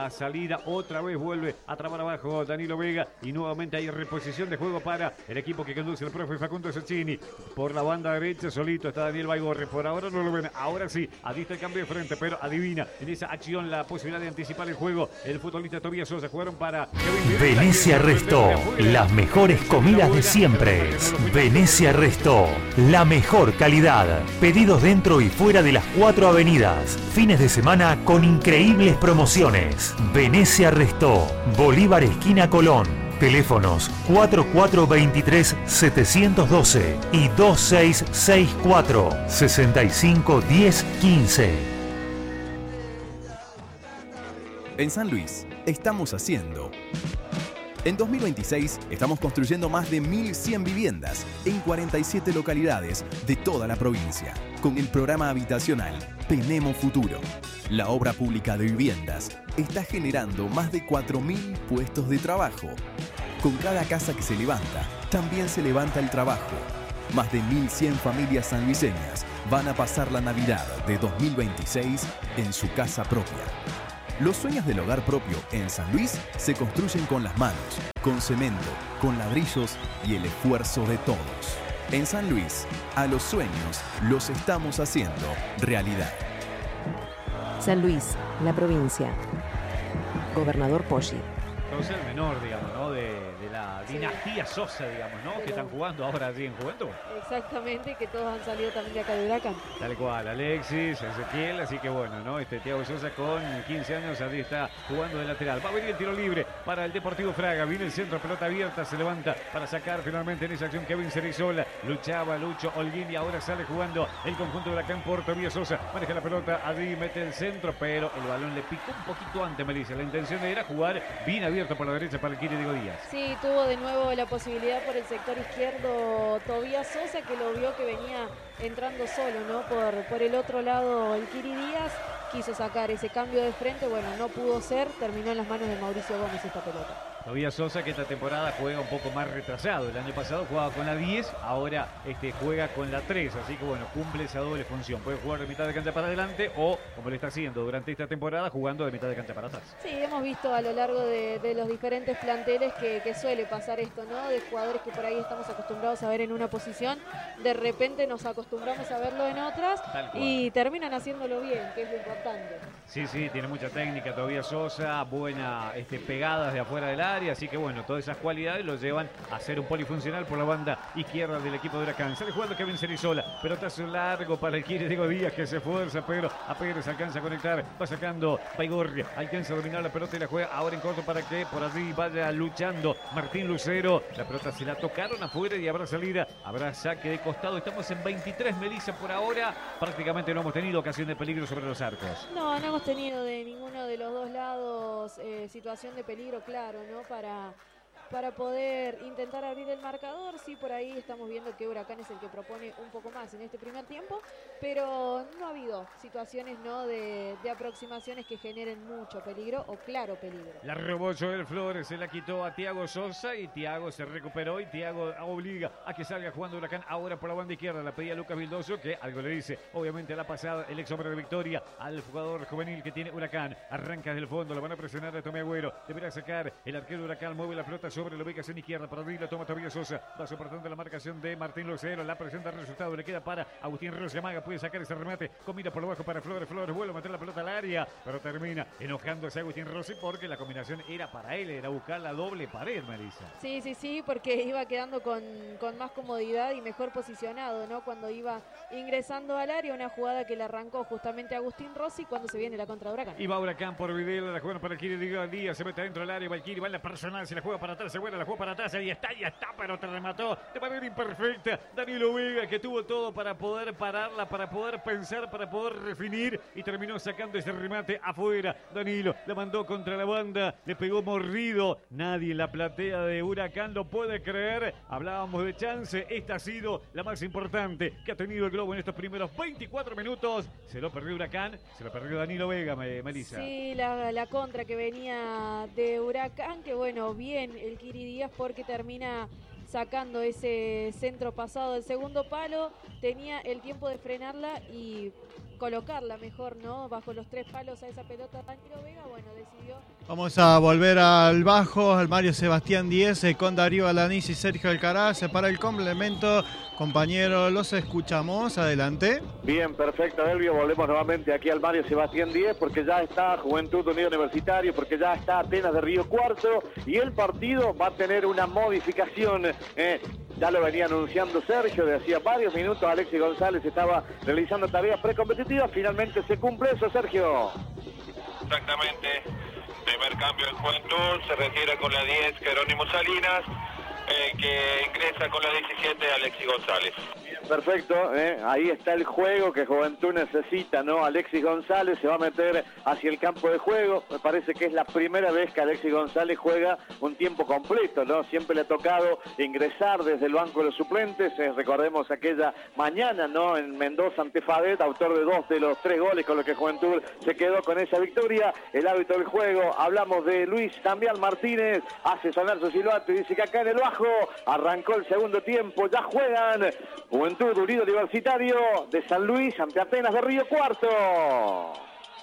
[SPEAKER 8] salida, otra vez vuelve a trabar abajo Danilo Vega y nuevamente hay reposición de juego para el equipo que conduce el profe Facundo Cecchini. Por la banda derecha solito está Daniel Baigorri, por ahora no lo ven, ahora sí, adista el cambio de frente, pero adivina en esa acción la posibilidad de anticipar el juego. El futbolista Tobías Sosa jugaron para
[SPEAKER 1] Venecia Resto, las mejores comidas de siempre. Venecia Resto, la mejor calidad. Pedidos dentro y fuera de las 4 avenidas. Fines de semana con increíbles promociones. Venecia Resto, Bolívar esquina Colón. Teléfonos 4423-712 y 2664-651015.
[SPEAKER 10] En San Luis, estamos haciendo. En 2026, estamos construyendo más de 1.100 viviendas en 47 localidades de toda la provincia. Con el programa habitacional Tenemos Futuro. La obra pública de viviendas está generando más de 4.000 puestos de trabajo. Con cada casa que se levanta, también se levanta el trabajo. Más de 1.100 familias sanluiseñas van a pasar la Navidad de 2026 en su casa propia. Los sueños del hogar propio en San Luis se construyen con las manos, con cemento, con ladrillos y el esfuerzo de todos. En San Luis, a los sueños los estamos haciendo realidad.
[SPEAKER 11] San Luis, la provincia. Gobernador Poggi.
[SPEAKER 8] Sosa el menor, digamos, ¿no? De la dinastía Sosa, digamos, ¿no? Que están jugando ahora allí en Juventud.
[SPEAKER 7] Exactamente, que todos han salido también de acá de Huracán.
[SPEAKER 8] Tal cual, Alexis, Ezequiel, así que bueno, ¿no? Thiago Sosa con 15 años, allí está jugando de lateral. Va a venir el tiro libre para el Deportivo Fraga. Viene el centro, pelota abierta, se levanta para sacar finalmente en esa acción Kevin Cerizola. Luchaba Lucho Holguín y ahora sale jugando el conjunto de Huracán por Tobías Sosa. Maneja la pelota, allí mete el centro, pero el balón le picó un poquito antes, Melissa. La intención era jugar bien abierto por la derecha para el Kiri Diego Díaz.
[SPEAKER 7] Sí, tuvo de nuevo la posibilidad por el sector izquierdo Tobías Sosa, que lo vio que venía entrando solo, ¿no? Por el otro lado el Kiri Díaz quiso sacar ese cambio de frente, bueno, no pudo ser, terminó en las manos de Mauricio Gómez esta pelota.
[SPEAKER 8] Tobías Sosa, que esta temporada juega un poco más retrasado. El año pasado jugaba con la 10, ahora juega con la 3. Así que bueno, cumple esa doble función. Puede jugar de mitad de cancha para adelante o, como lo está haciendo durante esta temporada, jugando de mitad de cancha para atrás.
[SPEAKER 7] Sí, hemos visto a lo largo de los diferentes planteles que suele pasar esto, ¿no? De jugadores que por ahí estamos acostumbrados a ver en una posición, de repente nos acostumbramos a verlo en otras y terminan haciéndolo bien, que es lo importante.
[SPEAKER 8] Sí, tiene mucha técnica Tobías Sosa, buena pegadas de afuera del área, así que bueno, todas esas cualidades lo llevan a ser un polifuncional por la banda izquierda del equipo de Huracán. Sale jugando Kevin Cerizola, pelotazo largo para el Kiri Diego Díaz, que se esfuerza, pero apenas alcanza a conectar, va sacando Baigorri, alcanza a dominar la pelota y la juega ahora en corto para que por allí vaya luchando Martín Lucero. La pelota se la tocaron afuera y habrá salida, habrá saque de costado. Estamos en 23, Melissa, por ahora. Prácticamente no hemos tenido ocasión de peligro sobre los arcos.
[SPEAKER 7] No hemos tenido de ninguno de los dos lados situación de peligro, claro, ¿no? Para poder intentar abrir el marcador. Sí, por ahí estamos viendo que Huracán es el que propone un poco más en este primer tiempo, pero no ha habido situaciones, ¿no? de aproximaciones que generen mucho peligro o claro peligro.
[SPEAKER 8] La robó Joel Flores, se la quitó a Thiago Sosa y Thiago se recuperó y Thiago obliga a que salga jugando Huracán ahora por la banda izquierda. La pedía Lucas Vildoso, que algo le dice obviamente a la pasada el ex hombre de Victoria al jugador juvenil que tiene Huracán. Arranca desde el fondo, lo van a presionar a Tommy Agüero, deberá sacar el arquero Huracán, mueve la pelota sobre la ubicación izquierda, para abrir la toma Tobías Sosa, va soportando la marcación de Martín Lucero, la presión del resultado le queda para Agustín Rosemaga, puede sacar ese remate, comida por lo bajo para Flores vuelve a meter la pelota al área, pero termina enojándose Agustín Rossi porque la combinación era para él, era buscar la doble pared, Melissa.
[SPEAKER 7] Sí, porque iba quedando con más comodidad y mejor posicionado, ¿no? Cuando iba ingresando al área, una jugada que le arrancó justamente a Agustín Rossi cuando se viene la contra Huracán.
[SPEAKER 8] Y va Huracán por Videla, la juega para el Kiri Díaz, se mete dentro del área, va el Kiri, va en la personal, se la juega para atrás, se vuelve, la juega para atrás, ahí está, pero te remató de manera imperfecta Danilo Vega, que tuvo todo para poder pararla, para poder pensar, para poder refinir y terminó sacando ese remate afuera. Danilo la mandó contra la banda, le pegó mordido, nadie en la platea de Huracán lo puede creer. Hablábamos de chance, esta ha sido la más importante que ha tenido el Globo en estos primeros 24 minutos. Se lo perdió Huracán, se lo perdió Danilo Vega, Melissa.
[SPEAKER 7] Sí, la contra que venía de Huracán, que bueno, bien el Kiri Díaz porque termina sacando ese centro pasado del segundo palo, tenía el tiempo de frenarla y colocarla mejor, ¿no? Bajo los 3 palos a esa pelota Danilo Vega, bueno, decidió...
[SPEAKER 6] Vamos a volver al bajo, al Mario Sebastián 10 con Darío Alanís y Sergio Alcaraz para el complemento. Compañero, los escuchamos, adelante.
[SPEAKER 2] Bien, perfecto, Elvio, volvemos nuevamente aquí al Mario Sebastián 10 porque ya está Juventud Unido Universitario, porque ya está Atenas de Río Cuarto y el partido va a tener una modificación. Ya lo venía anunciando Sergio, de hacía varios minutos Alexis González estaba realizando tareas precompetitivas, finalmente se cumple eso, Sergio.
[SPEAKER 3] Exactamente, primer cambio en Juventud, se retira con la 10 Jerónimo Salinas, que ingresa con la 17 Alexis González.
[SPEAKER 2] Perfecto, ahí está el juego que Juventud necesita, ¿no? Alexis González se va a meter hacia el campo de juego, me parece que es la primera vez que Alexis González juega un tiempo completo, ¿no? Siempre le ha tocado ingresar desde el banco de los suplentes, recordemos aquella mañana, ¿no? En Mendoza ante Fadet, autor de 2 de los 3 goles con los que Juventud se quedó con esa victoria. El árbitro del juego, hablamos de Luis Tambián Martínez, hace sonar su silbato y dice que acá en el bajo arrancó el segundo tiempo, ya juegan Juventud Unido Universitario de San Luis ante Atenas de Río Cuarto.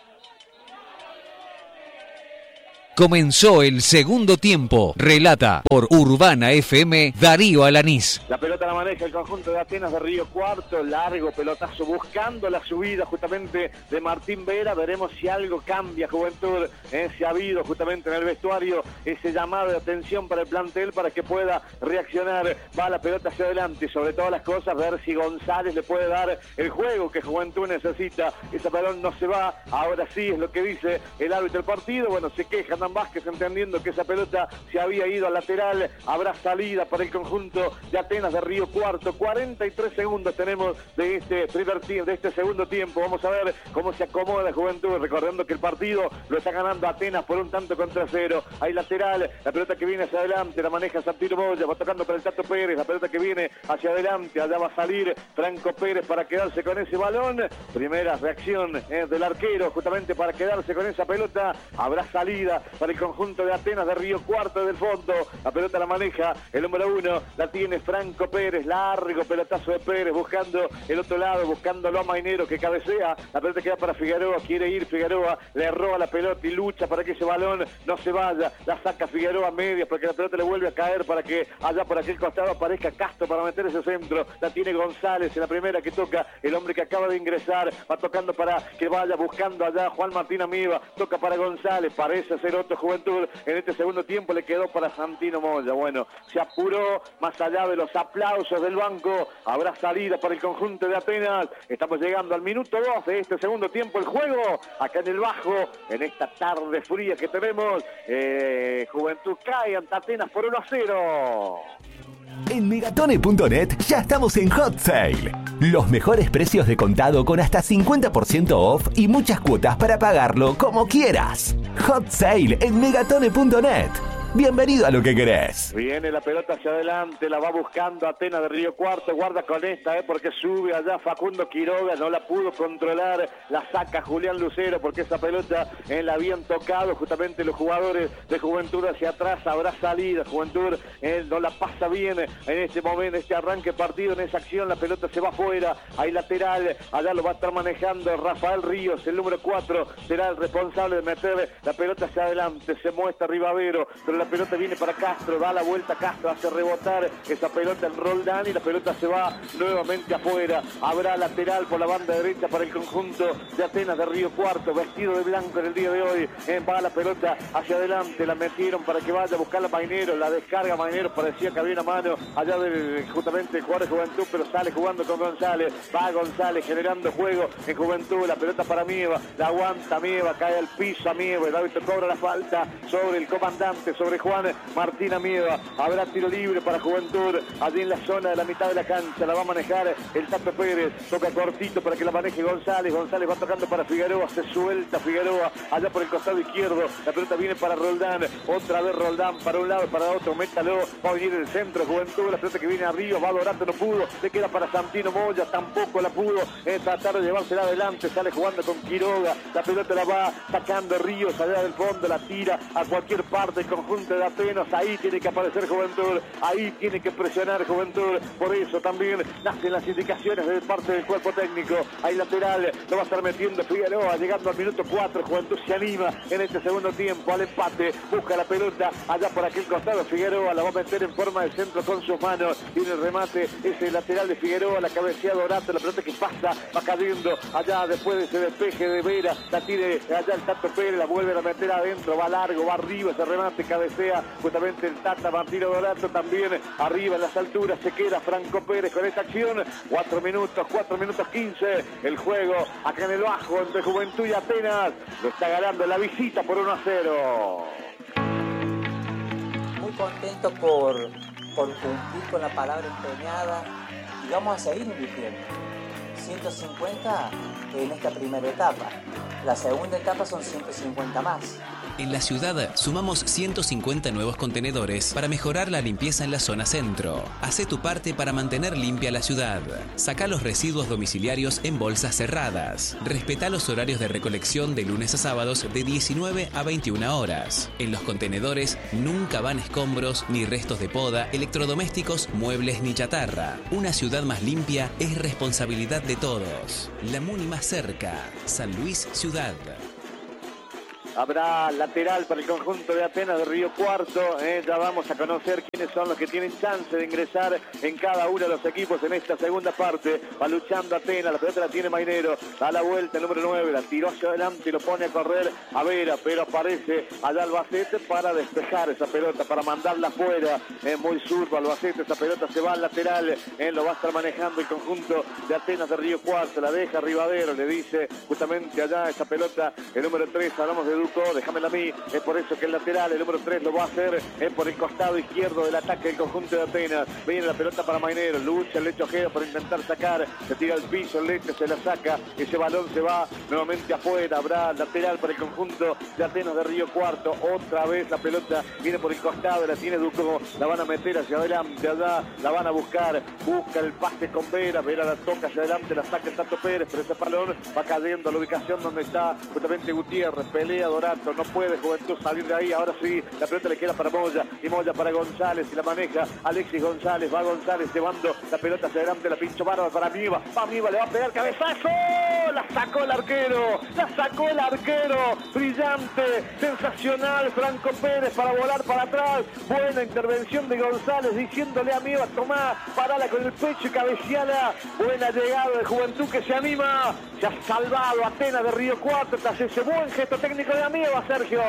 [SPEAKER 5] Comenzó el segundo tiempo. Relata por Urbana FM Darío Alanís.
[SPEAKER 2] La pelota la maneja el conjunto de Atenas de Río Cuarto. Largo pelotazo buscando la subida justamente de Martín Vera. Veremos si algo cambia Juventud. Si ha habido justamente en el vestuario ese llamado de atención para el plantel para que pueda reaccionar. Va la pelota hacia adelante. Sobre todas las cosas, ver si González le puede dar el juego que Juventud necesita. Ese balón no se va. Ahora sí es lo que dice el árbitro del partido. Bueno, se queja Vázquez entendiendo que esa pelota se había ido al lateral. Habrá salida para el conjunto de Atenas de Río Cuarto. 43 segundos tenemos de este primer tiempo, de este segundo tiempo. Vamos a ver cómo se acomoda Juventud, recordando que el partido lo está ganando Atenas por un tanto contra 0. Hay lateral, la pelota que viene hacia adelante, la maneja Santino Moya, va tocando para el Tato Pérez, la pelota que viene hacia adelante, allá va a salir Franco Pérez para quedarse con ese balón. Primera reacción del arquero justamente para quedarse con esa pelota. Habrá salida para el conjunto de Atenas de Río Cuarto del fondo. La pelota la maneja el número 1, la tiene Franco Pérez, largo pelotazo de Pérez buscando el otro lado, buscándolo a Mainero que cabecea. La pelota queda para Figueroa, quiere ir Figueroa, le roba la pelota y lucha para que ese balón no se vaya. La saca Figueroa a medias porque la pelota le vuelve a caer para que allá por aquel costado aparezca Castro para meter ese centro. La tiene González en la primera que toca el hombre que acaba de ingresar, va tocando para que vaya buscando allá Juan Martín Amieva, toca para González, parece ser otro Juventud. En este segundo tiempo le quedó para Santino Moya. Bueno, se apuró más allá de los aplausos del banco. Habrá salida para el conjunto de Atenas. Estamos llegando al minuto 2 de este segundo tiempo. El juego acá en el bajo, en esta tarde fría que tenemos. Juventud cae ante Atenas por 1-0.
[SPEAKER 12] En Megatone.net ya estamos en Hot Sale. Los mejores precios de contado con hasta 50% off y muchas cuotas para pagarlo como quieras. Hot Sale en Megatone.net. Bienvenido a lo que querés.
[SPEAKER 2] Viene la pelota hacia adelante, la va buscando Atenas de Río Cuarto, guarda con esta, porque sube allá Facundo Quiroga, no la pudo controlar, la saca Julián Lucero, porque esa pelota la habían tocado justamente los jugadores de Juventud hacia atrás. Habrá salida, Juventud no la pasa bien en este momento, este arranque partido, en esa acción, la pelota se va afuera, hay lateral, allá lo va a estar manejando Rafael Ríos, el número 4, será el responsable de meter la pelota hacia adelante, se muestra Rivadero, pero la pelota viene para Castro, da la vuelta Castro, hace rebotar esa pelota en Roldán y la pelota se va nuevamente afuera. Habrá lateral por la banda derecha para el conjunto de Atenas de Río Cuarto, vestido de blanco en el día de hoy. Va la pelota hacia adelante, la metieron para que vaya a buscar a Mainero, la descarga Mainero, parecía que había una mano allá justamente el jugador de Juventud, pero sale jugando con González. Va González generando juego en Juventud, la pelota para Mieva, la aguanta Mieva, cae al piso a Mieva, el árbitro cobra la falta sobre el comandante, sobre Juan Martín Amieva. Habrá tiro libre para Juventud allí en la zona de la mitad de la cancha, la va a manejar el Tato Pérez, toca cortito para que la maneje González va tocando para Figueroa, se suelta Figueroa allá por el costado izquierdo, la pelota viene para Roldán, otra vez Roldán para un lado, para otro, métalo, va a venir el centro Juventud, la pelota que viene arriba, va Dorato, no pudo, le queda para Santino Moya, tampoco la pudo tratar de llevársela adelante, sale jugando con Quiroga, la pelota la va sacando Ríos allá del fondo, la tira a cualquier parte, el conjunto conjunto de Atenas. Ahí tiene que aparecer Juventud, ahí tiene que presionar Juventud. Por eso también nacen las indicaciones de parte del cuerpo técnico. Ahí lateral lo va a estar metiendo Figueroa, llegando al minuto 4. Juventud se anima en este segundo tiempo al empate, busca la pelota allá por aquel costado. Figueroa la va a meter en forma de centro con sus manos. Tiene el remate ese lateral de Figueroa, la cabecea Dorato, la pelota que pasa, va cayendo allá después de ese despeje de Vera, la tire allá el Tato Pérez, la vuelve a meter adentro, va largo, va arriba, ese remate, cabecea justamente el Tata Martino Dorato, también arriba en las alturas se queda Franco Pérez con esta acción. 4 minutos 15 el juego acá en el Bajo entre Juventud y Atenas. Lo está ganando la visita por 1-0.
[SPEAKER 13] Muy contento por cumplir con la palabra empeñada y vamos a seguir invirtiendo. 150 en esta primera etapa. La segunda etapa son 150 más.
[SPEAKER 14] En la ciudad sumamos 150 nuevos contenedores para mejorar la limpieza en la zona centro. Hacé tu parte para mantener limpia la ciudad. Sacá los residuos domiciliarios en bolsas cerradas. Respetá los horarios de recolección de lunes a sábados de 19 a 21 horas. En los contenedores nunca van escombros ni restos de poda, electrodomésticos, muebles ni chatarra. Una ciudad más limpia es responsabilidad de todos. La Muni más cerca. San Luis, Ciudad.
[SPEAKER 2] Habrá lateral para el conjunto de Atenas de Río Cuarto. Ya vamos a conocer quiénes son los que tienen chance de ingresar en cada uno de los equipos en esta segunda parte. Va luchando Atenas, la pelota la tiene Mainero. Da la vuelta el número 9, la tiró hacia adelante y lo pone a correr a Vera, pero aparece allá Albacete para despejar esa pelota, para mandarla afuera. Es muy zurdo Albacete, esa pelota se va al lateral. Lo va a estar manejando el conjunto de Atenas de Río Cuarto. La deja Rivadero, le dice justamente allá esa pelota el número 3. Hablamos de Duco, déjamela a mí, es por eso que el lateral, el número 3 lo va a hacer por el costado izquierdo del ataque del conjunto de Atenas. Viene la pelota para Mainero, lucha el Lecho Ojeda por intentar sacar, se tira al piso, el Lecho se la saca, ese balón se va nuevamente afuera. Habrá lateral para el conjunto de Atenas de Río Cuarto. Otra vez la pelota viene por el costado, la tiene Duco, la van a meter hacia adelante, allá la van a buscar, busca el pase con Vera, Vera la toca hacia adelante, la saca el Tato Pérez, pero ese balón va cayendo a la ubicación donde está justamente Gutiérrez, pelea Dorato, no puede Juventud salir de ahí. Ahora sí, la pelota le queda para Moya y Moya para González y la maneja Alexis González. Va González llevando la pelota hacia adelante, la pincho bárbara para Miva. Va Miva, le va a pegar cabezazo. La sacó el arquero, brillante, sensacional Franco Pérez para volar para atrás. Buena intervención de González diciéndole a Miva, tomá, parala con el pecho y cabeceala. Buena llegada de Juventud que se anima. Se ha salvado Atenas de Río Cuarto tras ese buen gesto técnico de Amieva, Sergio.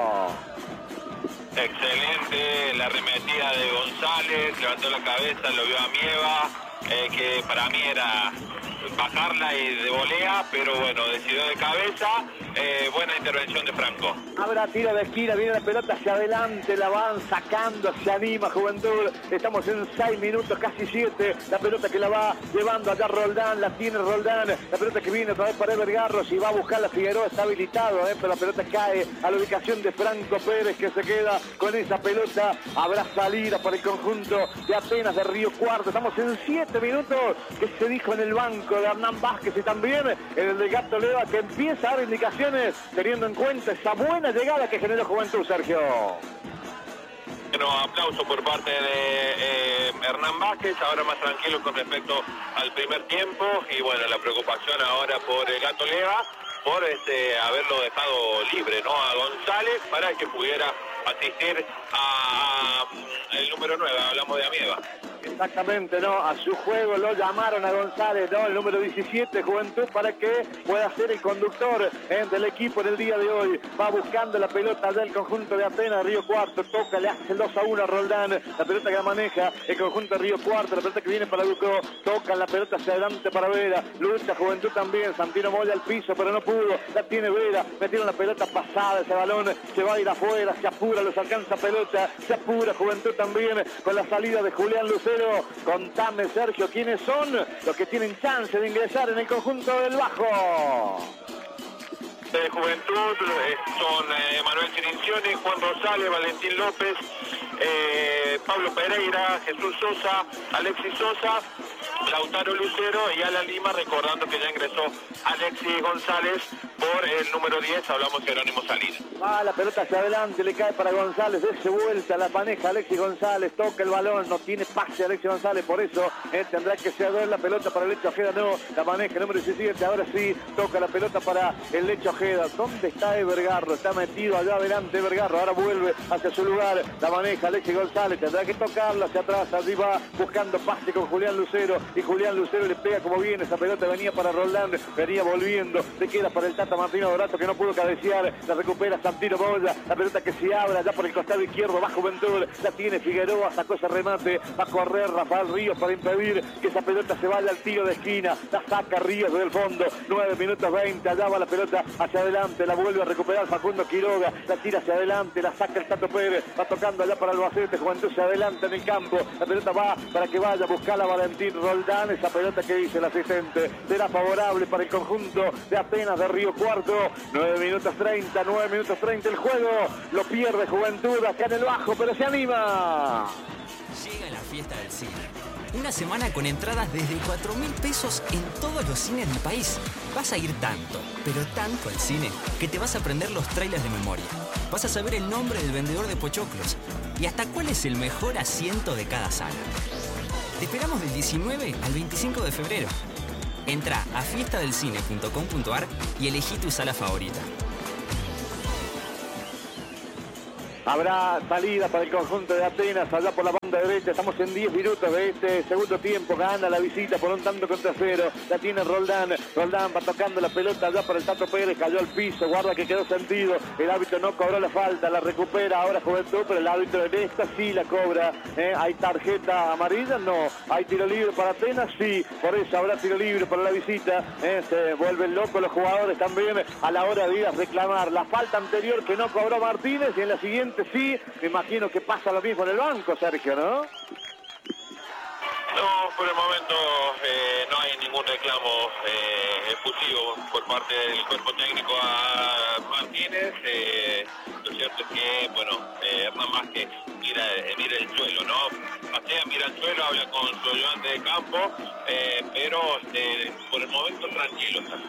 [SPEAKER 3] Excelente la arremetida de González, levantó la cabeza, lo vio a Mieva, que para mí era bajarla y de volea, pero bueno, decidió de cabeza. Buena intervención de Franco.
[SPEAKER 2] Habrá tiro de esquina, viene la pelota hacia adelante, la van sacando, se anima Juventud. Estamos en 6 minutos, casi 7. La pelota que la va llevando allá Roldán, la tiene Roldán. La pelota que viene otra vez para Evergarros y va a buscar la Figueroa, está habilitado, pero la pelota cae a la ubicación de Franco Pérez, que se queda con esa pelota. Habrá salida para el conjunto de Atenas de Río Cuarto. Estamos en 7 minutos, que se dijo en el banco de Hernán Vázquez y también en el de Gato Leva, que empieza a dar indicaciones teniendo en cuenta esa buena llegada que generó Juventud, Sergio.
[SPEAKER 3] Bueno, aplauso por parte de Hernán Vázquez, ahora más tranquilo con respecto al primer tiempo y bueno, la preocupación ahora por el Gato Leva, por haberlo dejado libre, ¿no? A González para que pudiera asistir a el número 9, hablamos de Amieva.
[SPEAKER 2] Exactamente, ¿no? A su juego lo llamaron a González, ¿no? El número 17, Juventud, para que pueda ser el conductor del equipo en el día de hoy. Va buscando la pelota del conjunto de Atenas, Río Cuarto, toca, le hace el 2-1 a Roldán, la pelota que la maneja el conjunto de Río Cuarto, la pelota que viene para Ducó, toca la pelota hacia adelante para Vera, lucha Juventud también, Santino Moya al piso, pero no pudo, la tiene Vera, metieron la pelota pasada, ese balón se va a ir afuera, se apura, los alcanza pelota, se apura Juventud también con la salida de Julián Lucero. Contame, Sergio, ¿quiénes son los que tienen chance de ingresar en el conjunto del Bajo?
[SPEAKER 3] De Juventud son Manuel Cirincione, Juan Rosales, Valentín López, Pablo Pereira, Jesús Sosa, Alexis Sosa, Lautaro Lucero y Alan Lima, recordando que ya ingresó Alexis González por el número 10, hablamos Jerónimo Salinas.
[SPEAKER 2] Va la pelota hacia adelante, le cae para González, de vuelta, la maneja Alexis González, toca el balón, no tiene pase Alexis González, por eso tendrá que ceder la pelota para el Lecho Ojeda, no, la maneja el número 17, ahora sí, toca la pelota para el Lecho Ojeda. ¿Dónde está Evergarro? Está metido allá adelante Evergarro, ahora vuelve hacia su lugar, la maneja Alexis González, tendrá que tocarla hacia atrás, allí va buscando pase con Julián Lucero, y Julián Lucero le pega como viene, esa pelota venía para Roldán, venía volviendo, se queda para el Tata Martino Dorato que no pudo cabecear, la recupera Santino Moya, la pelota que se abre allá por el costado izquierdo, va Juventud, la tiene Figueroa, sacó ese remate, va a correr Rafael Ríos para impedir que esa pelota se vaya al tiro de esquina, la saca Ríos desde el fondo, 9 minutos 20, allá va la pelota hacia adelante, la vuelve a recuperar Facundo Quiroga, la tira hacia adelante, la saca el Tato Pérez, va tocando allá para Albacete, Juventud se adelanta en el campo, la pelota va para que vaya a buscar a Valentín Roldán, esa pelota que dice el asistente, será favorable para el conjunto de Atenas de Río Cuarto, 9 minutos 30 el juego, lo pierde Juventud acá en el bajo, pero se anima.
[SPEAKER 15] Llega la fiesta del cine. Una semana con entradas desde 4.000 pesos en todos los cines del país. Vas a ir tanto, pero tanto al cine, que te vas a aprender los trailers de memoria. Vas a saber el nombre del vendedor de pochoclos y hasta cuál es el mejor asiento de cada sala. Te esperamos del 19 al 25 de febrero. Entra a fiestadelcine.com.ar y elegí tu sala favorita.
[SPEAKER 2] Habrá salida para el conjunto de Atenas allá por la banda derecha. Estamos en 10 minutos de este segundo tiempo. Gana la visita por un tanto contra cero. La tiene Roldán. Roldán va tocando la pelota allá para el Tato Pérez. Cayó al piso. Guarda que quedó sentido. El árbitro no cobró la falta. La recupera ahora Juventud, pero el árbitro en esta sí la cobra. ¿Hay tarjeta amarilla? No. ¿Hay tiro libre para Atenas? Sí. Por eso habrá tiro libre para la visita. Se vuelven locos los jugadores también a la hora de ir a reclamar la falta anterior que no cobró Martínez, y en la siguiente sí, me imagino que pasa lo mismo en el banco, Sergio, ¿no?
[SPEAKER 3] No, por el momento no hay ningún reclamo efusivo por parte del cuerpo técnico a Martínez. Lo cierto es que, bueno, Hernán Vázquez mira el suelo, ¿no? Pasea, mira el suelo, habla con su ayudante de campo, pero por el momento tranquilo está.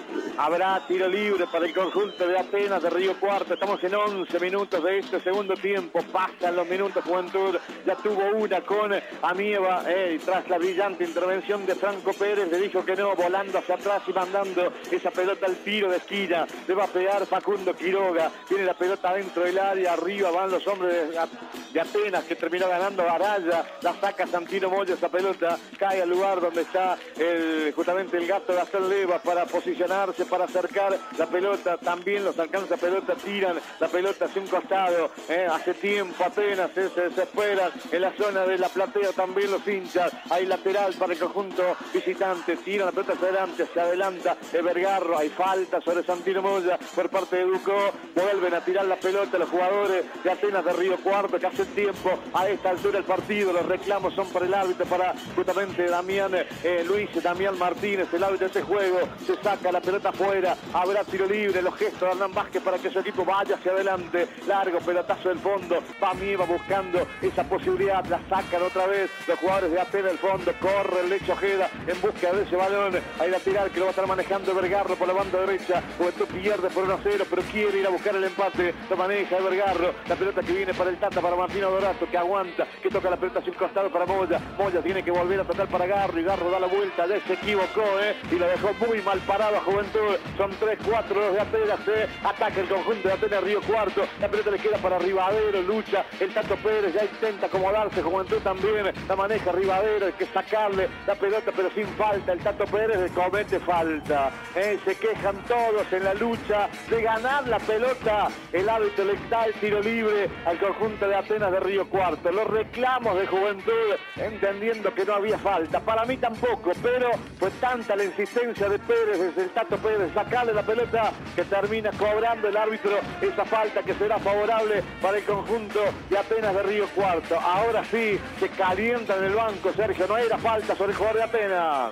[SPEAKER 2] Habrá tiro libre para el conjunto de Atenas de Río Cuarto. Estamos en 11 minutos de este segundo tiempo. Pasan los minutos. Juventud ya tuvo una con Amieva. Tras la brillante intervención de Franco Pérez, le dijo que no, volando hacia atrás y mandando esa pelota al tiro de esquina. Le va a pegar Facundo Quiroga. Tiene la pelota dentro del área. Arriba van los hombres de Atenas, que terminó ganando Araya. La saca Santino Moya. Esa pelota cae al lugar donde está justamente el gato de Gastón Leva para posicionar, para acercar la pelota, también los alcanza pelota, tiran la pelota hacia un costado, hace tiempo apenas se desesperan en la zona de la platea, también los hinchas, hay lateral para el conjunto visitante, tiran la pelota hacia adelante, se adelanta Evergarro, hay falta sobre Santino Moya por parte de Ducó, vuelven a tirar la pelota los jugadores de Atenas de Río Cuarto, que hace tiempo a esta altura del partido, los reclamos son para el árbitro, para justamente Damián Martínez, el árbitro de este juego, se saca la pelota afuera, habrá tiro libre, los gestos de Hernán Vázquez para que su equipo vaya hacia adelante, largo pelotazo del fondo, va Mieva buscando esa posibilidad, la sacan otra vez los jugadores de Atenas del fondo, corre el Lecho Ojeda en búsqueda de ese balón, hay lateral que lo va a estar manejando Evergarro por la banda derecha, Juventud pierde por 1-0, pero quiere ir a buscar el empate, lo maneja Evergarro, la pelota que viene para el Tata, para Martino Dorato, que aguanta, que toca la pelota hacia un costado para Moya, Moya tiene que volver a tocar para Garro, y Garro da la vuelta, ya se equivocó, y lo dejó muy mal parado a Juventud, son 3-4 los de Atenas, ataca el conjunto de Atenas Río Cuarto, la pelota le queda para Rivadero, lucha el Tato Pérez, ya intenta acomodarse, Juventud también, la maneja Rivadero, hay que sacarle la pelota pero sin falta, el Tato Pérez comete falta, se quejan todos en la lucha de ganar la pelota, el árbitro le da el tiro libre al conjunto de Atenas de Río Cuarto, los reclamos de Juventud, entendiendo que no había falta, para mí tampoco, pero fue tanta la insistencia de Pérez, desde el Tato Pérez, sacarle la pelota, que termina cobrando el árbitro esa falta que será favorable para el conjunto de Atenas de Río Cuarto. Ahora sí, se calienta en el banco, Sergio, no era falta sobre el jugador de Atenas.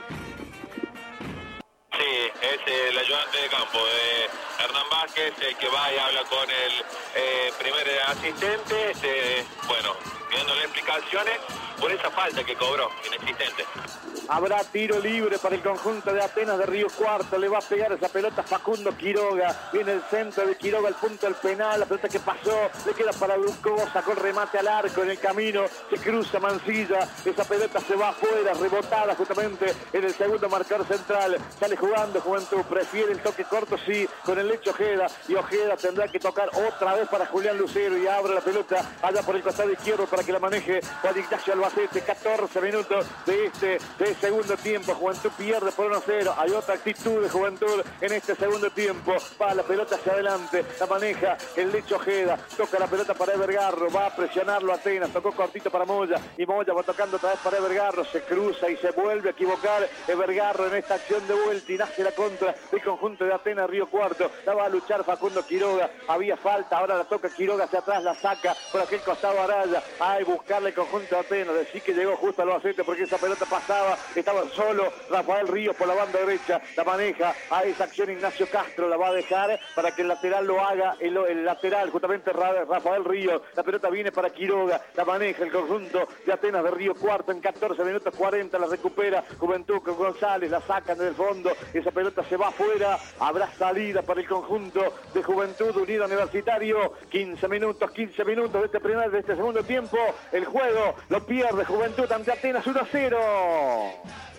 [SPEAKER 3] Sí, es el ayudante de campo de Hernán Vázquez, el que va y habla con el primer asistente. Bueno, pidiéndole explicaciones por esa falta que cobró, inexistente.
[SPEAKER 2] Habrá tiro libre para el conjunto de Atenas de Río Cuarto. Le va a pegar esa pelota Facundo Quiroga. Viene el centro de Quiroga al punto del penal. La pelota que pasó le queda para Brusco. Sacó el remate al arco en el camino. Se cruza Mancilla. Esa pelota se va afuera, rebotada justamente en el segundo marcador central. Sale jugando Juventud. Prefiere el toque corto, sí, con el Lecho Ojeda. Y Ojeda tendrá que tocar otra vez para Julián Lucero. Y abre la pelota allá por el costado izquierdo para que la maneje Juan Ignacio Albacete. 14 minutos de segundo tiempo. Juventud pierde por 1-0. Hay otra actitud de Juventud en este segundo tiempo. Va la pelota hacia adelante. La maneja el Lecho Ojeda. Toca la pelota para Evergarro. Va a presionarlo Atenas. Tocó cortito para Moya. Y Moya va tocando otra vez para Evergarro. Se cruza y se vuelve a equivocar Evergarro en esta acción de vuelta. Y nace la contra del conjunto de Atenas Río Cuarto. La va a luchar Facundo Quiroga. Había falta. Ahora la toca Quiroga hacia atrás. La saca por aquel costado Araya. Hay buscarle el conjunto de Atenas. Decir que llegó justo al Albacete porque esa pelota pasaba. Estaba solo Rafael Ríos por la banda derecha, la maneja a esa acción Ignacio Castro, la va a dejar para que el lateral lo haga, el lateral justamente Rafael Ríos. La pelota viene para Quiroga, la maneja el conjunto de Atenas de Río Cuarto en 14 minutos 40, la recupera Juventud con González, la sacan del fondo, esa pelota se va afuera, habrá salida para el conjunto de Juventud Unido Universitario. 15 minutos de este segundo tiempo, el juego lo pierde Juventud ante Atenas 1-0.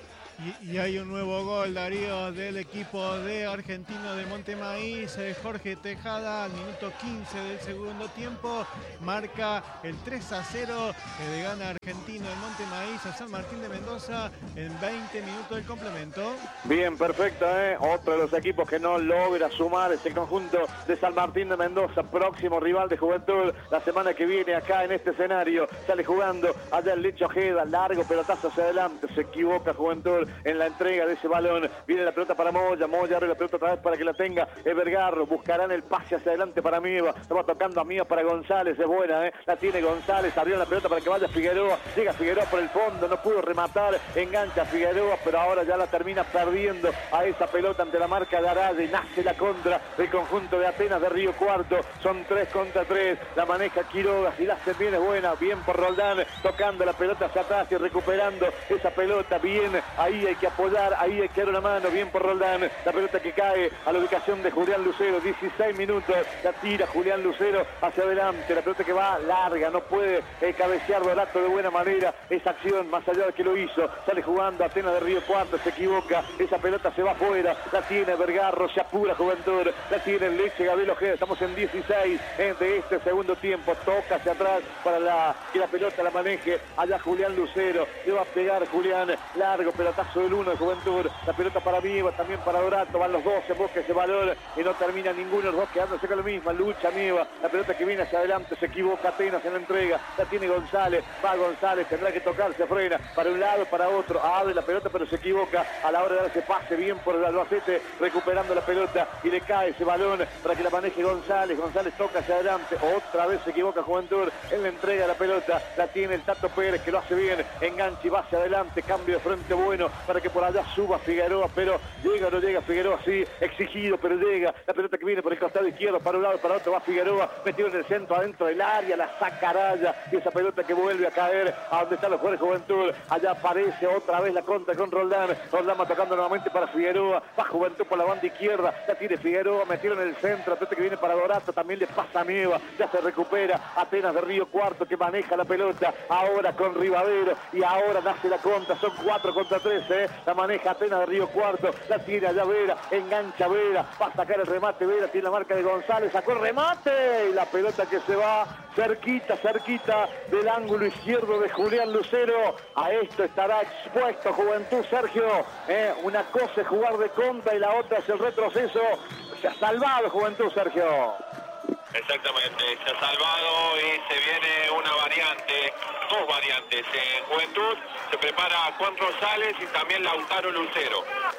[SPEAKER 6] Y hay un nuevo gol, Darío, del equipo de Argentino de Montemaíz. Jorge Tejada, al minuto 15 del segundo tiempo, marca el 3-0. Le gana Argentino de Montemaíz a San Martín de Mendoza en 20 minutos del complemento.
[SPEAKER 2] Bien, perfecto, Otro de los equipos que no logra sumar es el conjunto de San Martín de Mendoza, próximo rival de Juventud la semana que viene acá en este escenario. Sale jugando allá el Lecho Ojeda, largo pelotazo hacia adelante, se equivoca Juventud en la entrega de ese balón. Viene la pelota para Moya abre la pelota otra vez para que la tenga Evergarro. Buscarán el pase hacia adelante para Miva. Estaba tocando a Miva para González, es buena, la tiene González, abrió la pelota para que vaya Figueroa. Llega Figueroa por el fondo, no pudo rematar, engancha Figueroa, pero ahora ya la termina perdiendo a esa pelota ante la marca de Araya y nace la contra del conjunto de Atenas de Río Cuarto. Son 3 contra 3, la maneja Quiroga, si la hace bien es buena, bien por Roldán, tocando la pelota hacia atrás y recuperando esa pelota, bien, ahí hay que apoyar, ahí hay que dar una mano, bien por Roldán, la pelota que cae a la ubicación de Julián Lucero, 16 minutos, la tira Julián Lucero hacia adelante, la pelota que va larga, no puede cabecear Dorato de buena manera, esa acción más allá de que lo hizo, sale jugando Atenas de Río Cuarto, se equivoca, esa pelota se va afuera, la tiene Vergarro, se apura Juventud, la tiene el Leche Gabriel Ojeda, estamos en 16 de este segundo tiempo, toca hacia atrás para que la pelota la maneje, allá Julián Lucero, le va a pegar Julián, largo pelotazo del 1 de Juventud, la pelota para Mieva, también para Dorato, van los dos, se busca ese valor y no termina ninguno de los dos quedándose con lo mismo, lucha Mieva, la pelota que viene hacia adelante, se equivoca Atenas en la entrega, la tiene González, va González, tendrá que tocar, se frena, para un lado, para otro, abre la pelota pero se equivoca a la hora de dar ese pase, bien por el Albacete, recuperando la pelota y le cae ese balón para que la maneje González, González toca hacia adelante, otra vez se equivoca Juventud en la entrega de la pelota, la tiene el Tato Pérez que lo hace bien, engancha y va hacia adelante, cambio de frente bueno para que por allá suba Figueroa, pero llega o no llega Figueroa, sí, exigido, pero llega, la pelota que viene por el costado izquierdo, para un lado, para otro, va Figueroa, metido en el centro, adentro del área, la saca Araya, y esa pelota que vuelve a caer a donde están los jugadores de Juventud, allá aparece otra vez la contra con Roldán, Roldán va tocando nuevamente para Figueroa, va Juventud por la banda izquierda, la tiene Figueroa, metido en el centro, la pelota que viene para Dorato, también le pasa a Mieva, ya se recupera Atenas de Río Cuarto que maneja la pelota, ahora con Rivadero, y ahora nace la contra, son 4 contra 3, la maneja Atenas de Río Cuarto, la tiene allá Vera, engancha Vera, va a sacar el remate Vera, tiene la marca de González, sacó el remate, y la pelota que se va cerquita del ángulo izquierdo de Julián Lucero, a esto estará expuesto Juventud, Sergio, una cosa es jugar de contra y la otra es el retroceso, se ha salvado Juventud, Sergio.
[SPEAKER 3] Exactamente, se ha salvado y se viene una variante, dos variantes. En Juventud se prepara Juan Rosales y también Lautaro Lucero.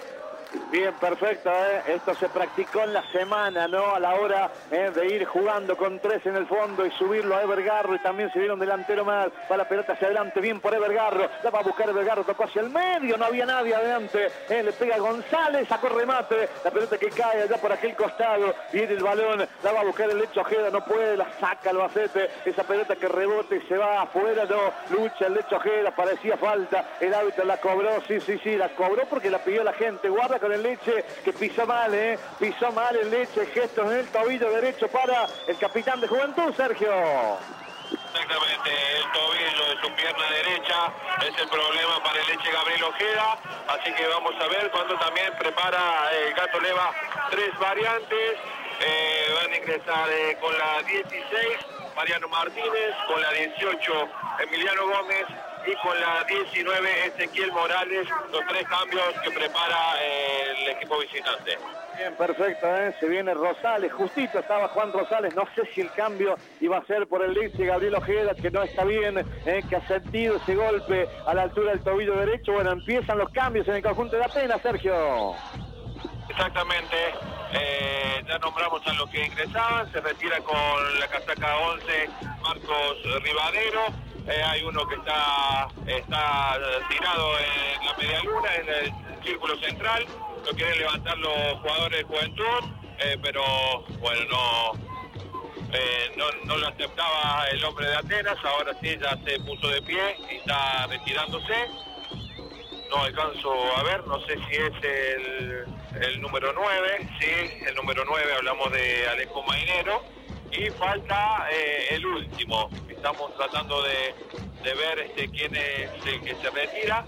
[SPEAKER 2] Bien, perfecto, esto se practicó en la semana, ¿no? A la hora de ir jugando con 3 en el fondo y subirlo a Evergarro, y también se vieron delantero más, va la pelota hacia adelante, bien por Evergarro, la va a buscar Evergarro, tocó hacia el medio, no había nadie adelante, le pega González, sacó remate, la pelota que cae allá por aquel costado, viene el balón, la va a buscar el Lecho Ojeda, no puede, la saca Albacete, esa pelota que rebota y se va afuera, no, lucha el Lecho Ojeda, parecía falta, el árbitro la cobró, sí, la cobró porque la pidió la gente, guarda con el Leche, que pisó mal el Leche, gestos en el tobillo derecho para el capitán de Juventud, Sergio.
[SPEAKER 3] Exactamente, el tobillo de su pierna derecha es el problema para el Leche Gabriel Ojeda, así que vamos a ver cuando también prepara el Gato Leva 3 variantes, van a ingresar con la 16 Mariano Martínez, con la 18 Emiliano Gómez y con la 19 Ezequiel Morales, los 3 cambios que prepara el equipo visitante.
[SPEAKER 2] Bien, perfecto, se viene Rosales, justito estaba Juan Rosales, no sé si el cambio iba a ser por el Leche Gabriel Ojeda, que no está bien, que ha sentido ese golpe a la altura del tobillo derecho. Bueno, empiezan los cambios en el conjunto de Atenas, Sergio.
[SPEAKER 3] Exactamente, ya nombramos a los que ingresaban, se retira con la casaca 11 Marcos Rivadero, hay uno que está tirado en la media luna, en el círculo central, lo quieren levantar los jugadores de Juventud, pero bueno, no lo aceptaba el hombre de Atenas, ahora sí ya se puso de pie y está retirándose. No alcanzo a ver, no sé si es el número 9, sí, el número 9, hablamos de Alejo Mainero, y falta el último. Estamos tratando de ver quién es el que se retira.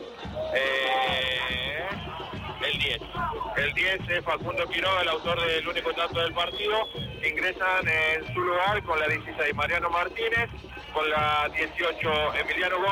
[SPEAKER 3] El 10 es Facundo Quiroga, el autor del único tanto del partido. Ingresan en su lugar con la 16 Mariano Martínez, con la 18 Emiliano Gómez.